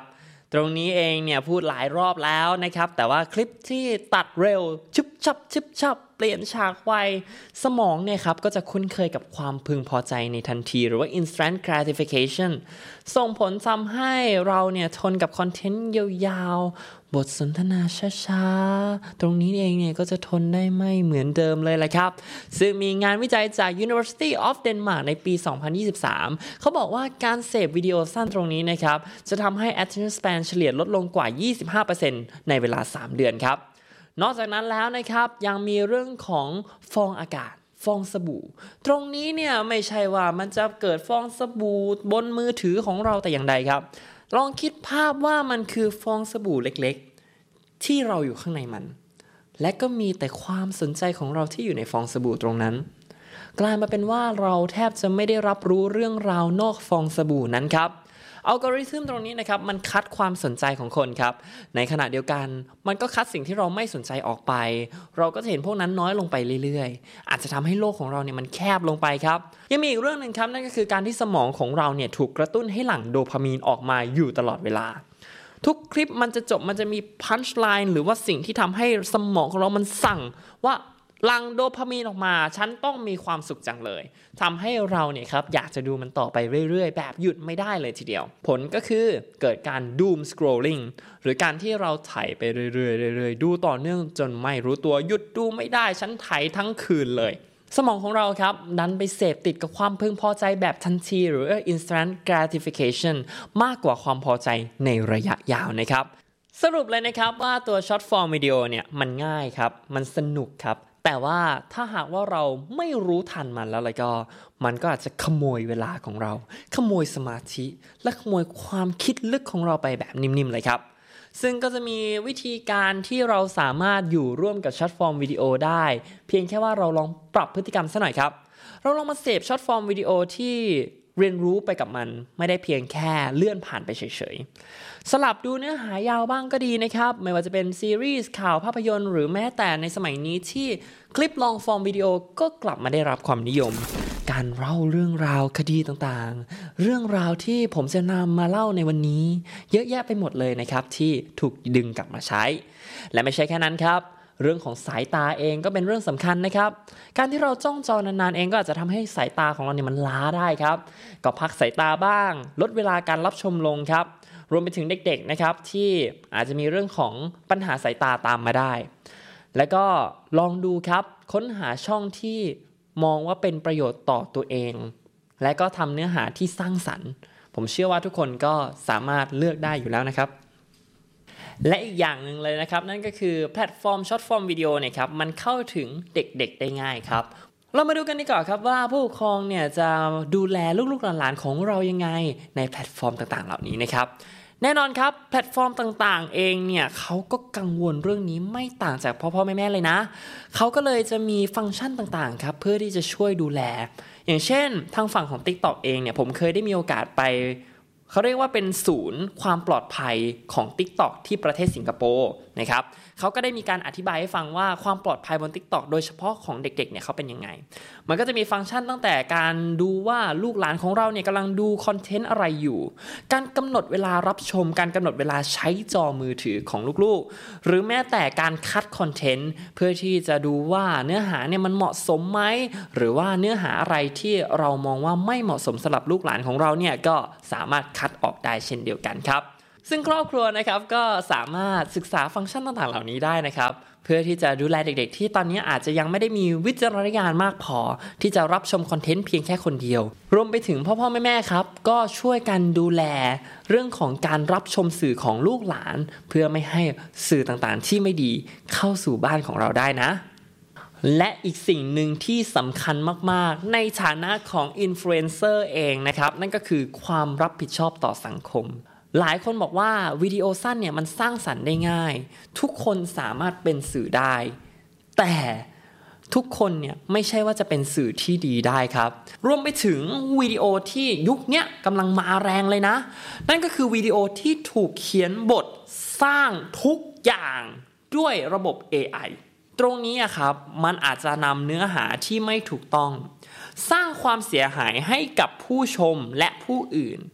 ตรงนี้เองเนี่ยพูดหลายรอบแล้วนะครับแต่ว่าคลิปที่ตัดเร็วชุบชับชุบชับเปลี่ยนฉากไวสมองเนี่ยครับก็จะคุ้นเคยกับความพึงพอใจในทันทีหรือว่า instant gratification ส่งผลทำให้เราเนี่ยทนกับคอนเทนต์ยาวๆบทสนทนาช้าๆตรงนี้เองเนี่ยก็จะทนได้ไม่เหมือนเดิมเลยแหละครับซึ่งมีงานวิจัยจาก University of Denmark ในปี สองพันยี่สิบสาม เขาบอกว่าการเสพวิดีโอสั้นตรงนี้นะครับจะทำให้ attention span เฉลี่ยลดลงกว่า ยี่สิบห้าเปอร์เซ็นต์ ในเวลาสามเดือนครับนอกจากนั้นแล้วนะครับยังมีเรื่องของฟองอากาศฟองสบู่ตรงนี้เนี่ยไม่ใช่ว่ามันจะเกิดฟองสบู่บนมือถือของเราแต่อย่างใดครับลองคิดภาพว่ามันคือฟองสบู่เล็กๆที่เราอยู่ข้างในมันและก็มีแต่ความสนใจของเราที่อยู่ในฟองสบู่ตรงนั้นกลายมาเป็นว่าเราแทบจะไม่ได้รับรู้เรื่องราวนอกฟองสบู่นั้นครับอัลกอริทึมตรงนี้นะครับมันคัดความสนใจของคนครับในขณะเดียวกันมันก็คัดสิ่งที่เราไม่สนใจออกไปเราก็จะเห็นพวกนั้นน้อยลงไปเรื่อยๆอาจจะทำให้โลกของเราเนี่ยมันแคบลงไปครับยังมีอีกเรื่องนึงครับนั่นก็คือการที่สมองของเราเนี่ยถูกกระตุ้นให้หลั่งโดพามีนออกมาอยู่ตลอดเวลาทุกคลิปมันจะจบมันจะมีพันช์ไลน์หรือว่าสิ่งที่ทำให้สมองของเรามันสั่งว่าหลั่งโดพามีนออกมาฉันต้องมีความสุขจังเลยทำให้เราเนี่ยครับอยากจะดูมันต่อไปเรื่อยๆแบบหยุดไม่ได้เลยทีเดียวผลก็คือเกิดการ doom scrolling หรือการที่เราไถไปเรื่อยๆเรื่อยๆดูต่อเนื่องจนไม่รู้ตัวหยุดดูไม่ได้ฉันไถทั้งคืนเลยสมองของเราครับดันไปเสพติดกับความพึงพอใจแบบทันทีหรือ instant gratification มากกว่าความพอใจในระยะยาวนะครับสรุปเลยนะครับว่าตัว short form video เนี่ยมันง่ายครับมันสนุกครับแต่ว่าถ้าหากว่าเราไม่รู้ทันมันแล้วอะไรก็มันก็อาจจะขโมยเวลาของเราขโมยสมาธิและขโมยความคิดลึกของเราไปแบบนิ่มๆเลยครับซึ่งก็จะมีวิธีการที่เราสามารถอยู่ร่วมกับช็อตฟอร์มวิดีโอได้เพียงแค่ว่าเราลองปรับพฤติกรรมซะหน่อยครับเราลองมาเสพช็อตฟอร์มวิดีโอที่เรียนรู้ไปกับมันไม่ได้เพียงแค่เลื่อนผ่านไปเฉยๆสลับดูเนื้อหายาวบ้างก็ดีนะครับไม่ว่าจะเป็นซีรีส์ข่าวภาพยนตร์หรือแม้แต่ในสมัยนี้ที่คลิปลองฟอร์มวิดีโอก็กลับมาได้รับความนิยมการเล่าเรื่องราวคดีต่างๆเรื่องราวที่ผมจะนำมาเล่าในวันนี้เยอะแยะไปหมดเลยนะครับที่ถูกดึงกลับมาใช้และไม่ใช่แค่นั้นครับเรื่องของสายตาเองก็เป็นเรื่องสำคัญนะครับการที่เราจ้องจอนานๆเองก็อาจจะทำให้สายตาของเราเนี่ยมันล้าได้ครับก็พักสายตาบ้างลดเวลาการรับชมลงครับรวมไปถึงเด็กๆนะครับที่อาจจะมีเรื่องของปัญหาสายตาตามมาได้แล้วก็ลองดูครับค้นหาช่องที่มองว่าเป็นประโยชน์ต่อตัวเองและก็ทำเนื้อหาที่สร้างสรรค์ผมเชื่อว่าทุกคนก็สามารถเลือกได้อยู่แล้วนะครับและอีกอย่างหนึ่งเลยนะครับนั่นก็คือแพลตฟอร์มช็อตฟอร์มวิดีโอเนี่ยครับมันเข้าถึงเด็กๆได้ง่ายครับเรามาดูกันดีกว่าครับว่าผู้ปกครองเนี่ยจะดูแลลูกๆหลานๆของเรายังไงในแพลตฟอร์มต่างๆเหล่านี้นะครับแน่นอนครับแพลตฟอร์มต่างๆเองเนี่ยเขาก็กังวลเรื่องนี้ไม่ต่างจากพ่อๆแม่ๆเลยนะเขาก็เลยจะมีฟังก์ชันต่างๆครับเพื่อที่จะช่วยดูแลอย่างเช่นทางฝั่งของ TikTok เองเนี่ยผมเคยได้มีโอกาสไปเขาเรียกว่าเป็นศูนย์ความปลอดภัยของ TikTok ที่ประเทศสิงคโปร์นะครับเขาก็ได้มีการอธิบายให้ฟังว่าความปลอดภัยบน TikTok โดยเฉพาะของเด็กๆเนี่ยเขาเป็นยังไงมันก็จะมีฟังก์ชันตั้งแต่การดูว่าลูกหลานของเราเนี่ยกำลังดูคอนเทนต์อะไรอยู่การกำหนดเวลารับชมการกำหนดเวลาใช้จอมือถือของลูกๆหรือแม้แต่การคัดคอนเทนต์เพื่อที่จะดูว่าเนื้อหาเนี่ยมันเหมาะสมไหมหรือว่าเนื้อหาอะไรที่เรามองว่าไม่เหมาะสมสำหรับลูกหลานของเราเนี่ยก็สามารถคัดออกได้เช่นเดียวกันครับซึ่งครอบครัวนะครับก็สามารถศึกษาฟังก์ชันต่างๆเหล่านี้ได้นะครับเพื่อที่จะดูแลเด็กๆที่ตอนนี้อาจจะยังไม่ได้มีวิจารณญาณมากพอที่จะรับชมคอนเทนต์เพียงแค่คนเดียวรวมไปถึงพ่อๆแม่ๆครับก็ช่วยกันดูแลเรื่องของการรับชมสื่อของลูกหลานเพื่อไม่ให้สื่อต่างๆที่ไม่ดีเข้าสู่บ้านของเราได้นะและอีกสิ่งหนึ่งที่สำคัญมากๆในฐานะของอินฟลูเอนเซอร์เองนะครับนั่นก็คือความรับผิดชอบต่อสังคมหลายคนบอกว่าวิดีโอสั้นเนี่ยมันสร้างสรรค์ได้ง่ายทุกคนสามารถเป็นสื่อได้แต่ทุกคนเนี่ยไม่ใช่ว่าจะเป็นสื่อที่ดีได้ครับรวมไปถึงวิดีโอที่ยุคนี้กำลังมาแรงเลยนะนั่นก็คือวิดีโอที่ถูกเขียนบทสร้างทุกอย่างด้วยระบบ เอ ไอ ตรงนี้อะครับมันอาจจะนำเนื้อหาที่ไม่ถูกต้องสร้างความเสียหายให้กับผู้ชมและผู้อื่น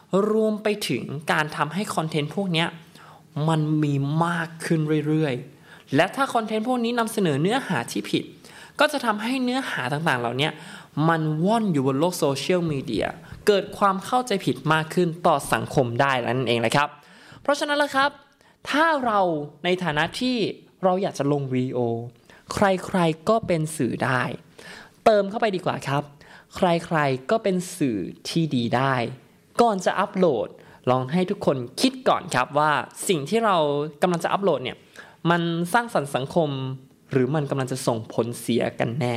รวมไปถึงการทำให้คอนเทนต์พวกนี้มันมีมากขึ้นเรื่อยๆและถ้าคอนเทนต์พวกนี้นำเสนอเนื้อหาที่ผิดก็จะทำให้เนื้อหาต่างๆเหล่านี้มันว่อนอยู่บนโลกโซเชียลมีเดียเกิดความเข้าใจผิดมากขึ้นต่อสังคมได้นั่นเองแหละครับเพราะฉะนั้นแล้วครับถ้าเราในฐานะที่เราอยากจะลงวิดีโอใครๆก็เป็นสื่อได้เติมเข้าไปดีกว่าครับใครๆก็เป็นสื่อที่ดีได้ก่อนจะอัปโหลดลองให้ทุกคนคิดก่อนครับว่าสิ่งที่เรากำลังจะอัปโหลดเนี่ยมันสร้างสรรค์สังคมหรือมันกำลังจะส่งผลเสียกันแน่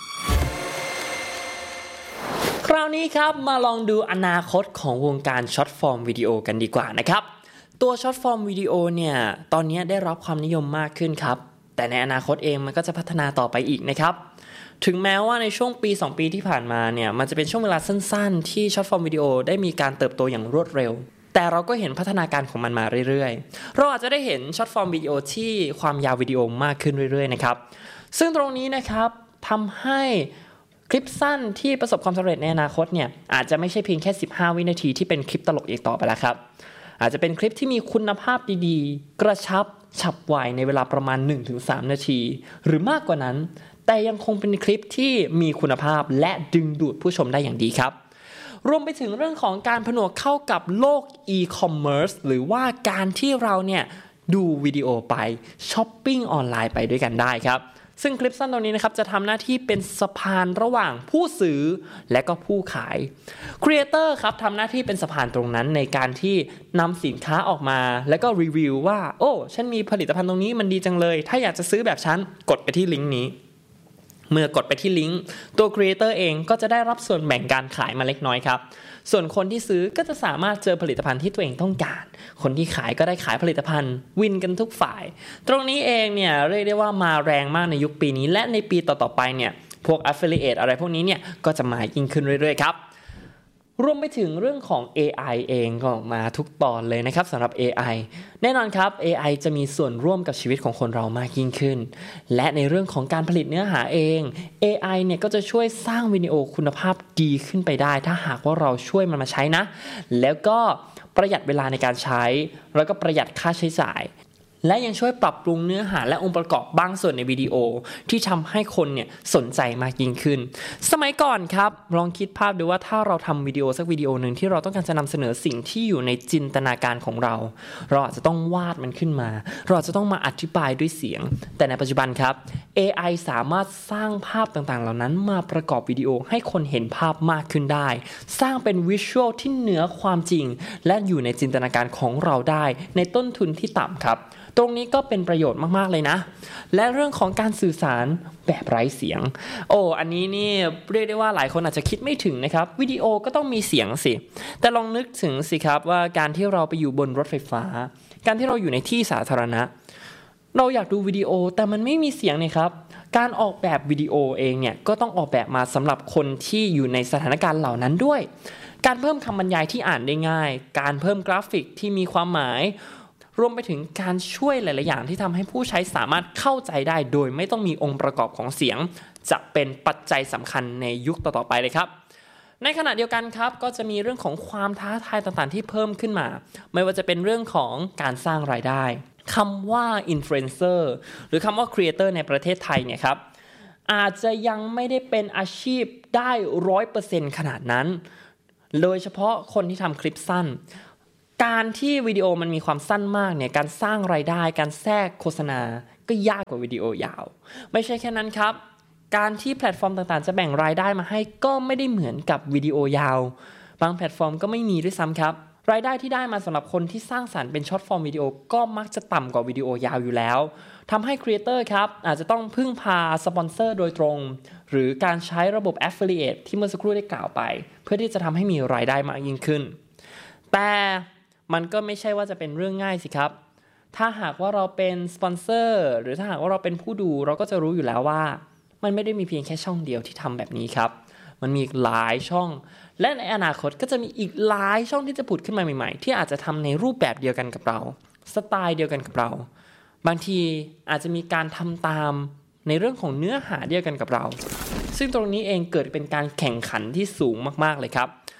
คราวนี้ครับมาลองดูอนาคตของวงการช็อตฟอร์มวิดีโอกันดีกว่านะครับตัวช็อตฟอร์มวิดีโอเนี่ยตอนนี้ได้รับความนิยมมากขึ้นครับแต่ในอนาคตเองมันก็จะพัฒนาต่อไปอีกนะครับถึงแม้ว่าในช่วงปีสองปีที่ผ่านมาเนี่ยมันจะเป็นช่วงเวลาสั้นๆที่ช็อตฟอร์มวิดีโอได้มีการเติบโตอย่างรวดเร็วแต่เราก็เห็นพัฒนาการของมันมาเรื่อยๆเราอาจจะได้เห็นช็อตฟอร์มวิดีโอที่ความยาววิดีโอมากขึ้นเรื่อยๆนะครับซึ่งตรงนี้นะครับทำให้คลิปสั้นที่ประสบความสำเร็จในอนาคตเนี่ยอาจจะไม่ใช่เพียงแค่สิบห้าวินาทีที่เป็นคลิปตลกอีกต่อไปแล้วครับอาจจะเป็นคลิปที่มีคุณภาพดีๆกระชับฉับไวในเวลาประมาณ หนึ่งถึงสาม นาทีหรือมากกว่านั้นแต่ยังคงเป็นคลิปที่มีคุณภาพและดึงดูดผู้ชมได้อย่างดีครับรวมไปถึงเรื่องของการผนวกเข้ากับโลกอีคอมเมิร์ซหรือว่าการที่เราเนี่ยดูวิดีโอไปช้อปปิ้งออนไลน์ไปด้วยกันได้ครับซึ่งคลิปสั้นตรงนี้นะครับจะทำหน้าที่เป็นสะพานระหว่างผู้ซื้อและก็ผู้ขายครีเอเตอร์ครับทำหน้าที่เป็นสะพานตรงนั้นในการที่นำสินค้าออกมาแล้วก็รีวิวว่าโอ้ฉันมีผลิตภัณฑ์ตรงนี้มันดีจังเลยถ้าอยากจะซื้อแบบฉันกดไปที่ลิงก์นี้เมื่อกดไปที่ลิงก์ตัวครีเอเตอร์เองก็จะได้รับส่วนแบ่งการขายมาเล็กน้อยครับส่วนคนที่ซื้อก็จะสามารถเจอผลิตภัณฑ์ที่ตัวเองต้องการคนที่ขายก็ได้ขายผลิตภัณฑ์วินกันทุกฝ่ายตรงนี้เองเนี่ยเรียกได้ว่ามาแรงมากในยุคปีนี้และในปีต่อๆไปเนี่ยพวก affiliate อะไรพวกนี้เนี่ยก็จะมายิ่งขึ้นเรื่อยๆครับรวมไปถึงเรื่องของ เอ ไอ เองก็ออกมาทุกตอนเลยนะครับสำหรับ เอ ไอ แน่นอนครับ เอ ไอ จะมีส่วนร่วมกับชีวิตของคนเรามากยิ่งขึ้นและในเรื่องของการผลิตเนื้อหาเอง เอ ไอ เนี่ยก็จะช่วยสร้างวิดีโอคุณภาพดีขึ้นไปได้ถ้าหากว่าเราช่วยมันมาใช้นะแล้วก็ประหยัดเวลาในการใช้แล้วก็ประหยัดค่าใช้จ่ายและยังช่วยปรับปรุงเนื้อหาและองค์ประกอบบางส่วนในวิดีโอที่ทำให้คนเนี่ยสนใจมากยิ่งขึ้นสมัยก่อนครับลองคิดภาพดูว่าถ้าเราทำวิดีโอสักวิดีโอหนึ่งที่เราต้องการจะนำเสนอสิ่งที่อยู่ในจินตนาการของเราเราอาจจะต้องวาดมันขึ้นมาเราอาจจะต้องมาอธิบายด้วยเสียงแต่ในปัจจุบันครับ เอ ไอ สามารถสร้างภาพต่างๆเหล่านั้นมาประกอบวิดีโอให้คนเห็นภาพมากขึ้นได้สร้างเป็นวิชวลที่เหนือความจริงและอยู่ในจินตนาการของเราได้ในต้นทุนที่ต่ำครับตรงนี้ก็เป็นประโยชน์มากๆเลยนะและเรื่องของการสื่อสารแบบไร้เสียงโอ้อันนี้นี่เรียกได้ว่าหลายคนอาจจะคิดไม่ถึงนะครับวิดีโอก็ต้องมีเสียงสิแต่ลองนึกถึงสิครับว่าการที่เราไปอยู่บนรถไฟฟ้าการที่เราอยู่ในที่สาธารณะเราอยากดูวิดีโอแต่มันไม่มีเสียงนี่ครับการออกแบบวิดีโอเองเนี่ยก็ต้องออกแบบมาสำหรับคนที่อยู่ในสถานการณ์เหล่านั้นด้วยการเพิ่มคำบรรยายที่อ่านได้ง่ายการเพิ่มกราฟิกที่มีความหมายรวมไปถึงการช่วยหลายๆอย่างที่ทำให้ผู้ใช้สามารถเข้าใจได้โดยไม่ต้องมีองค์ประกอบของเสียงจะเป็นปัจจัยสำคัญในยุคต่อๆไปเลยครับในขณะเดียวกันครับก็จะมีเรื่องของความท้าทายต่างๆที่เพิ่มขึ้นมาไม่ว่าจะเป็นเรื่องของการสร้างรายได้คำว่าอินฟลูเอนเซอร์หรือคำว่าครีเอเตอร์ในประเทศไทยเนี่ยครับอาจจะยังไม่ได้เป็นอาชีพได้ ร้อยเปอร์เซ็นต์ ขนาดนั้นโดยเฉพาะคนที่ทำคลิปสั้นการที่วิดีโอมันมีความสั้นมากเนี่ยการสร้างรายได้การแทรกโฆษณาก็ยากกว่าวิดีโอยาวไม่ใช่แค่นั้นครับการที่แพลตฟอร์มต่างๆจะแบ่งรายได้มาให้ก็ไม่ได้เหมือนกับวิดีโอยาวบางแพลตฟอร์มก็ไม่มีด้วยซ้ำครับรายได้ที่ได้มาสำหรับคนที่สร้างสรรค์เป็นช็อตฟอร์มวิดีโอก็มักจะต่ำกว่าวิดีโอยาวอยู่แล้วทำให้ครีเอเตอร์ครับอาจจะต้องพึ่งพาสปอนเซอร์โดยตรงหรือการใช้ระบบ Affiliate ที่เมื่อสักครู่ได้กล่าวไปเพื่อที่จะทำให้มีรายได้มากยิ่งขึ้นแต่มันก็ไม่ใช่ว่าจะเป็นเรื่องง่ายสิครับถ้าหากว่าเราเป็นสปอนเซอร์หรือถ้าหากว่าเราเป็นผู้ดูเราก็จะรู้อยู่แล้วว่ามันไม่ได้มีเพียงแค่ช่องเดียวที่ทำแบบนี้ครับมันมีหลายช่องและในอนาคตก็จะมีอีกหลายช่องที่จะผุดขึ้นมาใหม่ๆที่อาจจะทำในรูปแบบเดียวกันกับเราสไตล์เดียวกันกับเราบางทีอาจจะมีการทำตามในเรื่องของเนื้อหาเดียวกันกับเราซึ่งตรงนี้เองเกิดเป็นการแข่งขันที่สูงมากๆเลยครับ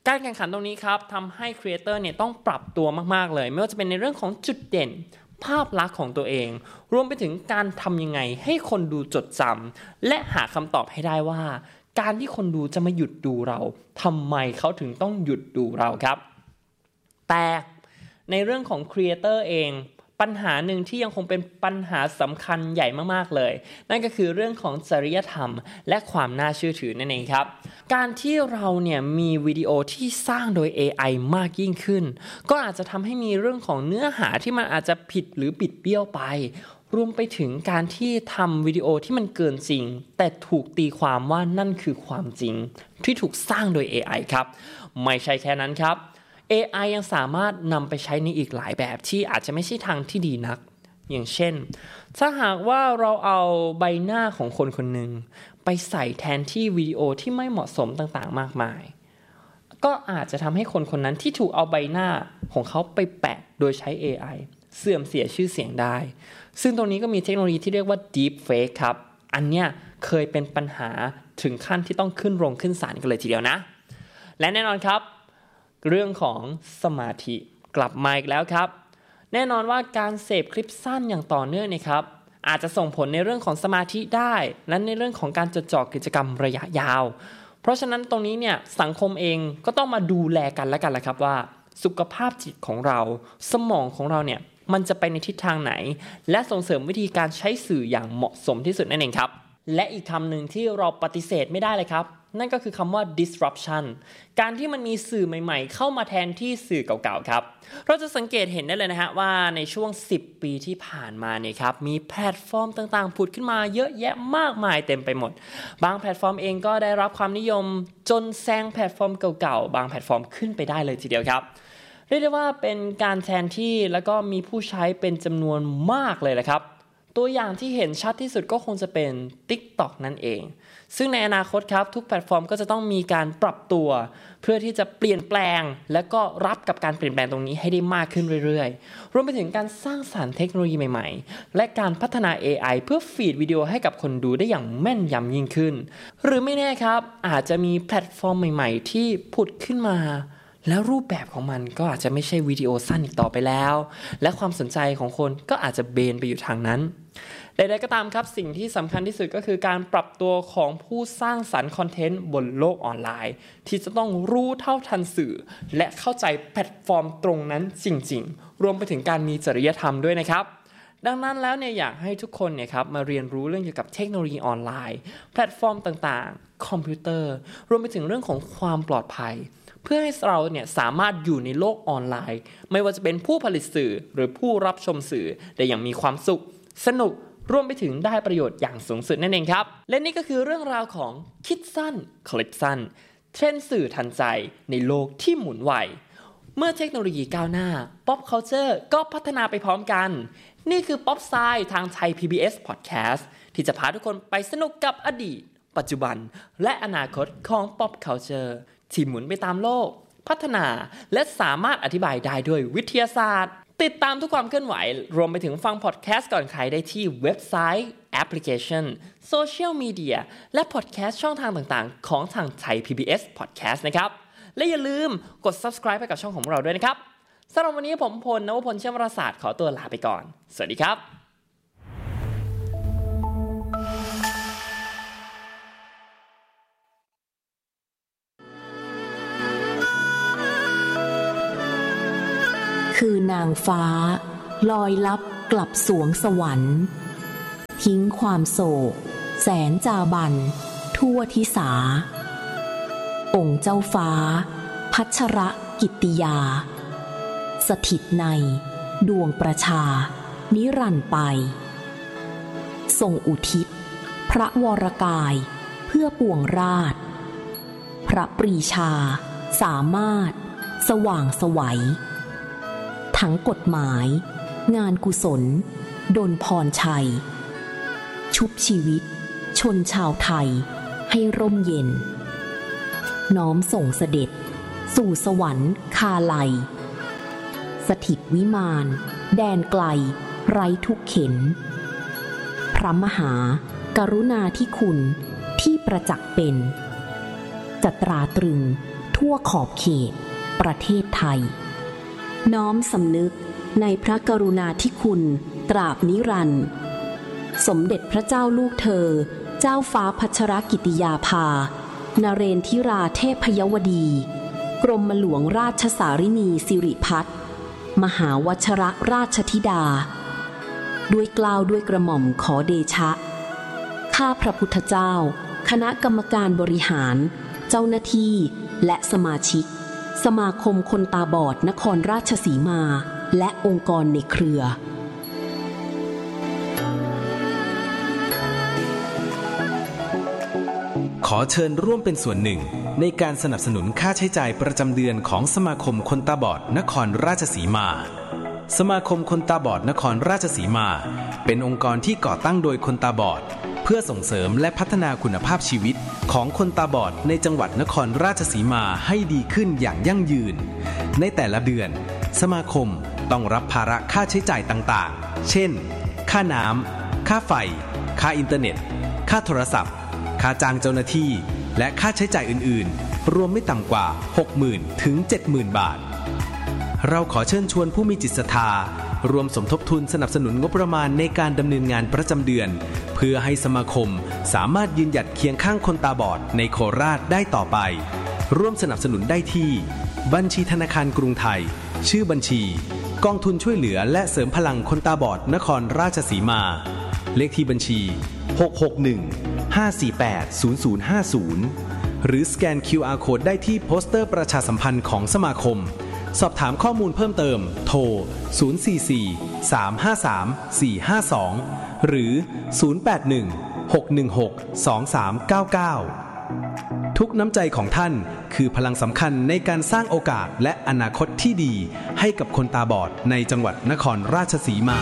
การแข่งขันตรงนี้ครับทำให้ครีเอเตอร์เนี่ยต้องปรับตัวมากๆเลยไม่ว่าจะเป็นในเรื่องของจุดเด่นภาพลักษณ์ของตัวเองรวมไปถึงการทำยังไงให้คนดูจดจำและหาคำตอบให้ได้ว่าการที่คนดูจะมาหยุดดูเราทำไมเขาถึงต้องหยุดดูเราครับแต่ในเรื่องของครีเอเตอร์เองปัญหาหนึ่งที่ยังคงเป็นปัญหาสำคัญใหญ่มากๆเลยนั่นก็คือเรื่องของจริยธรรมและความน่าเชื่อถือนั่นเองครับการที่เราเนี่ยมีวิดีโอที่สร้างโดย เอ ไอ มากยิ่งขึ้นก็อาจจะทำให้มีเรื่องของเนื้อหาที่มันอาจจะผิดหรือบิดเบี้ยวไปรวมไปถึงการที่ทำวิดีโอที่มันเกินจริงแต่ถูกตีความว่านั่นคือความจริงที่ถูกสร้างโดย เอ ไอ ครับไม่ใช่แค่นั้นครับเอ ไอ ยังสามารถนำไปใช้ในอีกหลายแบบที่อาจจะไม่ใช่ทางที่ดีนักอย่างเช่นถ้าหากว่าเราเอาใบหน้าของคนคนหนึ่งไปใส่แทนที่วิดีโอที่ไม่เหมาะสมต่างๆมากมายก็อาจจะทำให้คนคนนั้นที่ถูกเอาใบหน้าของเขาไปแปะโดยใช้ เอ ไอ เสื่อมเสียชื่อเสียงได้ซึ่งตรงนี้ก็มีเทคโนโลยีที่เรียกว่า Deep Fake ครับอันเนี้ยเคยเป็นปัญหาถึงขั้นที่ต้องขึ้นโรงขึ้นศาลกันเลยทีเดียวนะและแน่นอนครับเรื่องของสมาธิกลับมาอีกแล้วครับแน่นอนว่าการเสพคลิปสั้นอย่างต่อเนื่องนะครับอาจจะส่งผลในเรื่องของสมาธิได้และในเรื่องของการจดจ่อกิจกรรมระยะยาวเพราะฉะนั้นตรงนี้เนี่ยสังคมเองก็ต้องมาดูแลกันแล้วกันแหละครับว่าสุขภาพจิตของเราสมองของเราเนี่ยมันจะไปในทิศทางไหนและส่งเสริมวิธีการใช้สื่ออย่างเหมาะสมที่สุดนั่นเองครับและอีกคำหนึ่งที่เราปฏิเสธไม่ได้เลยครับนั่นก็คือคำว่า disruption การที่มันมีสื่อใหม่ๆเข้ามาแทนที่สื่อเก่าๆครับเราจะสังเกตเห็นได้เลยนะฮะว่าในช่วงสิบปีที่ผ่านมาเนี่ยครับมีแพลตฟอร์มต่างๆผุดขึ้นมาเยอะแยะมากมายเต็มไปหมดบางแพลตฟอร์มเองก็ได้รับความนิยมจนแซงแพลตฟอร์มเก่าๆบางแพลตฟอร์มขึ้นไปได้เลยทีเดียวครับเรียกได้ว่าเป็นการแทนที่แล้วก็มีผู้ใช้เป็นจำนวนมากเลยแหละครับตัวอย่างที่เห็นชัดที่สุดก็คงจะเป็น TikTok นั่นเองซึ่งในอนาคตครับทุกแพลตฟอร์มก็จะต้องมีการปรับตัวเพื่อที่จะเปลี่ยนแปลงและก็รับกับการเปลี่ยนแปลงตรงนี้ให้ได้มากขึ้นเรื่อยๆรวมไปถึงการสร้างสรรค์เทคโนโลยีใหม่ๆและการพัฒนา เอ ไอ เพื่อฟีดวิดีโอให้กับคนดูได้อย่างแม่นยำยิ่งขึ้นหรือไม่แน่ครับอาจจะมีแพลตฟอร์มใหม่ๆที่ผุดขึ้นมาแล้วรูปแบบของมันก็อาจจะไม่ใช่วิดีโอสั้นอีกต่อไปแล้วและความสนใจของคนก็อาจจะเบนไปอยู่ทางนั้นใดๆก็ตามครับสิ่งที่สำคัญที่สุดก็คือการปรับตัวของผู้สร้างสรรค์คอนเทนต์บนโลกออนไลน์ที่จะต้องรู้เท่าทันสื่อและเข้าใจแพลตฟอร์มตรงนั้นจริงๆรวมไปถึงการมีจริยธรรมด้วยนะครับดังนั้นแล้วเนี่ยอยากให้ทุกคนเนี่ยครับมาเรียนรู้เรื่องเกี่ยวกับเทคโนโลยีออนไลน์แพลตฟอร์มต่างๆคอมพิวเตอร์รวมไปถึงเรื่องของความปลอดภัยเพื่อให้เราเนี่ยสามารถอยู่ในโลกออนไลน์ไม่ว่าจะเป็นผู้ผลิตสื่อหรือผู้รับชมสื่อได้อย่างมีความสุขสนุกรวมไปถึงได้ประโยชน์อย่างสูงสุดนั่นเองครับและนี่ก็คือเรื่องราวของคิดสั้นคลิปสั้นเทรนด์สื่อทันใจในโลกที่หมุนไวเมื่อเทคโนโลยีก้าวหน้า Pop Culture ก็พัฒนาไปพร้อมกันนี่คือ Pop Side ทางไทย พี บี เอส Podcast ที่จะพาทุกคนไปสนุกกับอดีตปัจจุบันและอนาคตของ Pop Culture ที่หมุนไปตามโลกพัฒนาและสามารถอธิบายได้ด้วยวิทยาศาสตร์ติดตามทุกความเคลื่อนไหวรวมไปถึงฟังพอดแคสต์ก่อนใครได้ที่เว็บไซต์แอปพลิเคชันโซเชียลมีเดียและพอดแคสต์ช่องทางต่างๆของทางไทย พี บี เอส Podcast นะครับและอย่าลืมกด Subscribe ให้กับช่องของเราด้วยนะครับสำหรับวันนี้ผมพลนวพลเชื่อมวรศาสตร์ขอตัวลาไปก่อนสวัสดีครับคือนางฟ้าลอยลับกลับสวงสวรรค์ทิ้งความโศกแสนจาบันทั่วทิสาองค์เจ้าฟ้าพัชรกิตติยาสถิตในดวงประชานิรันดร์ไปทรงอุทิศพระวรกายเพื่อปวงราชพระปรีชาสามารถสว่างไสวทั้งกฎหมายงานกุศลดลพรชัยชุบชีวิตชนชาวไทยให้ร่มเย็นน้อมส่งเสด็จสู่สวรรค์คาไลสถิตวิมานแดนไกลไร้ทุกเข็นพระมหากรุณาธิคุณที่ประจักษ์เป็นจะตราตรึงทั่วขอบเขตประเทศไทยน้อมสำนึกในพระกรุณาธิคุณตราบนิรันดร์สมเด็จพระเจ้าลูกเธอเจ้าฟ้าพัชรกิติยาภานเรนทิราเทพยวดีกรมหลวงราชสารินีสิริพัฒน์มหาวชรราชธิดาด้วยเกล้าด้วยกระหม่อมขอเดชะข้าพระพุทธเจ้าคณะกรรมการบริหารเจ้าหน้าที่และสมาชิกสมาคมคนตาบอดนครราชสีมาและองค์กรในเครือขอเชิญร่วมเป็นส่วนหนึ่งในการสนับสนุนค่าใช้จ่ายประจำเดือนของสมาคมคนตาบอดนครราชสีมาสมาคมคนตาบอดนครราชสีมาเป็นองค์กรที่ก่อตั้งโดยคนตาบอดเพื่อส่งเสริมและพัฒนาคุณภาพชีวิตของคนตาบอดในจังหวัดนครราชสีมาให้ดีขึ้นอย่างยั่งยืนในแต่ละเดือนสมาคมต้องรับภาระค่าใช้จ่ายต่างๆเช่นค่าน้ำค่าไฟค่าอินเทอร์เน็ตค่าโทรศัพท์ค่าจ้างเจ้าหน้าที่และค่าใช้จ่ายอื่นๆรวมไม่ต่ำกว่า หกหมื่น ถึง เจ็ดหมื่น บาทเราขอเชิญชวนผู้มีจิตศรัทธารวมสมทบทุนสนับสนุนงบประมาณในการดำเนินงานประจำเดือนเพื่อให้สมาคมสามารถยืนหยัดเคียงข้างคนตาบอดในโคราชได้ต่อไปร่วมสนับสนุนได้ที่บัญชีธนาคารกรุงไทยชื่อบัญชีกองทุนช่วยเหลือและเสริมพลังคนตาบอดนครราชสีมาเลขที่บัญชีหก หก หนึ่ง ห้า สี่ แปด ศูนย์ ศูนย์ ห้า ศูนย์หรือสแกน คิว อาร์ Code ได้ที่โปสเตอร์ประชาสัมพันธ์ของสมาคมสอบถามข้อมูลเพิ่มเติมโทรศูนย์ สี่ สี่ สาม ห้า สาม สี่ ห้า สองหรือศูนย์ แปด หนึ่ง หก หนึ่ง หก สอง สาม เก้า เก้าทุกน้ำใจของท่านคือพลังสำคัญในการสร้างโอกาสและอนาคตที่ดีให้กับคนตาบอดในจังหวัดนครราชสีมา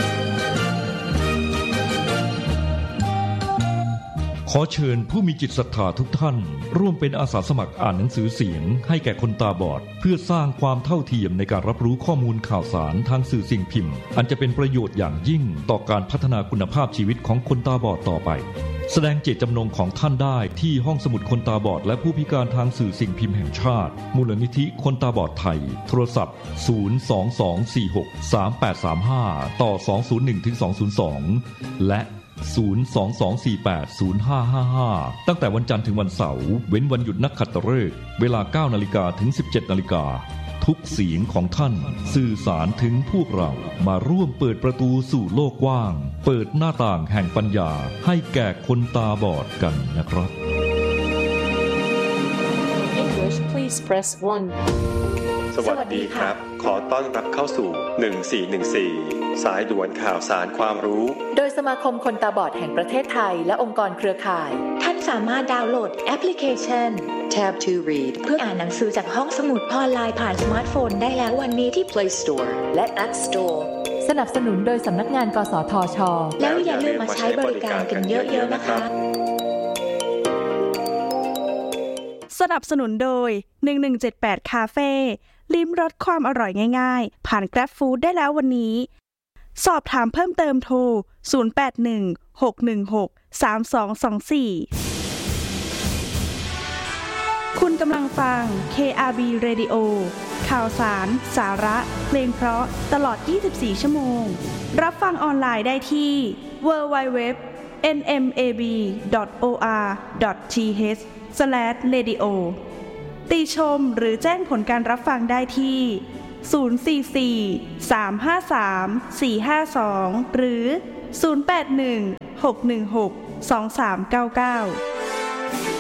ขอเชิญผู้มีจิตศรัทธาทุกท่านร่วมเป็นอาสาสมัครอ่านหนังสือเสียงให้แก่คนตาบอดเพื่อสร้างความเท่าเทียมในการรับรู้ข้อมูลข่าวสารทางสื่อสิ่งพิมพ์อันจะเป็นประโยชน์อย่างยิ่งต่อการพัฒนาคุณภาพชีวิตของคนตาบอดต่อไปแสดงเจตจำนงของท่านได้ที่ห้องสมุดคนตาบอดและผู้พิการทางสื่อสิ่งพิมพ์แห่งชาติมูลนิธิคนตาบอดไทยโทรศัพท์ศูนย์ สอง สอง สี่ หก สาม แปด สาม ห้าต่อสอง ศูนย์ หนึ่ง ถึง สอง ศูนย์ สองและศูนย์ สอง สอง สี่ แปด ศูนย์ ห้า ห้า ห้าตั้งแต่วันจันทร์ถึงวันเสาร์เว้นวันหยุดนักขัตฤกษ์เวลา เก้า นาฬิกาถึง สิบเจ็ด นาฬิกาทุกเสียงของท่านสื่อสารถึงพวกเรามาร่วมเปิดประตูสู่โลกกว้างเปิดหน้าต่างแห่งปัญญาให้แก่คนตาบอดกันนะครับ English please press one สวัสดีครับขอต้อนรับเข้าสู่หนึ่งสี่หนึ่งสี่สายด่วนข่าวสารความรู้โดยสมาคมคนตาบอดแห่งประเทศไทยและองค์กรเครือข่ายท่านสามารถดาวน์โหลดแอปพลิเคชัน Tab to Read เพื่ออ่านหนังสือจากห้องสมุดออนไลน์ผ่านสมาร์ทโฟนได้แล้ววันนี้ที่ Play Store และ App Store สนับสนุนโดยสำนักงานกสทช. แล้วอย่าลืมมาใช้บริการกันเยอะๆนะคะสนับสนุนโดยหนึ่งหนึ่งเจ็ดแปดคาเฟ่ลิ้มรสความอร่อยง่ายๆผ่าน Grab Food ได้แล้ววันนี้สอบถามเพิ่มเติมโทรศูนย์ แปด หนึ่ง หก หนึ่ง หก สาม สอง สอง สี่คุณกำลังฟัง เค อาร์ บี Radio ข่าวสารสาระเพลงเพราะตลอดยี่สิบสี่ชั่วโมงรับฟังออนไลน์ได้ที่ ดับเบิลยู ดับเบิลยู ดับเบิลยู ดอท เอ็น เอ็ม เอ บี ดอท โอ อาร์ ดอท ที เอช สแลช เรดิโอ ติชมหรือแจ้งผลการรับฟังได้ที่ศูนย์ สี่ สี่ สาม ห้า สาม สี่ ห้า สองหรือศูนย์ แปด หนึ่ง หก หนึ่ง หก สอง สาม เก้า เก้า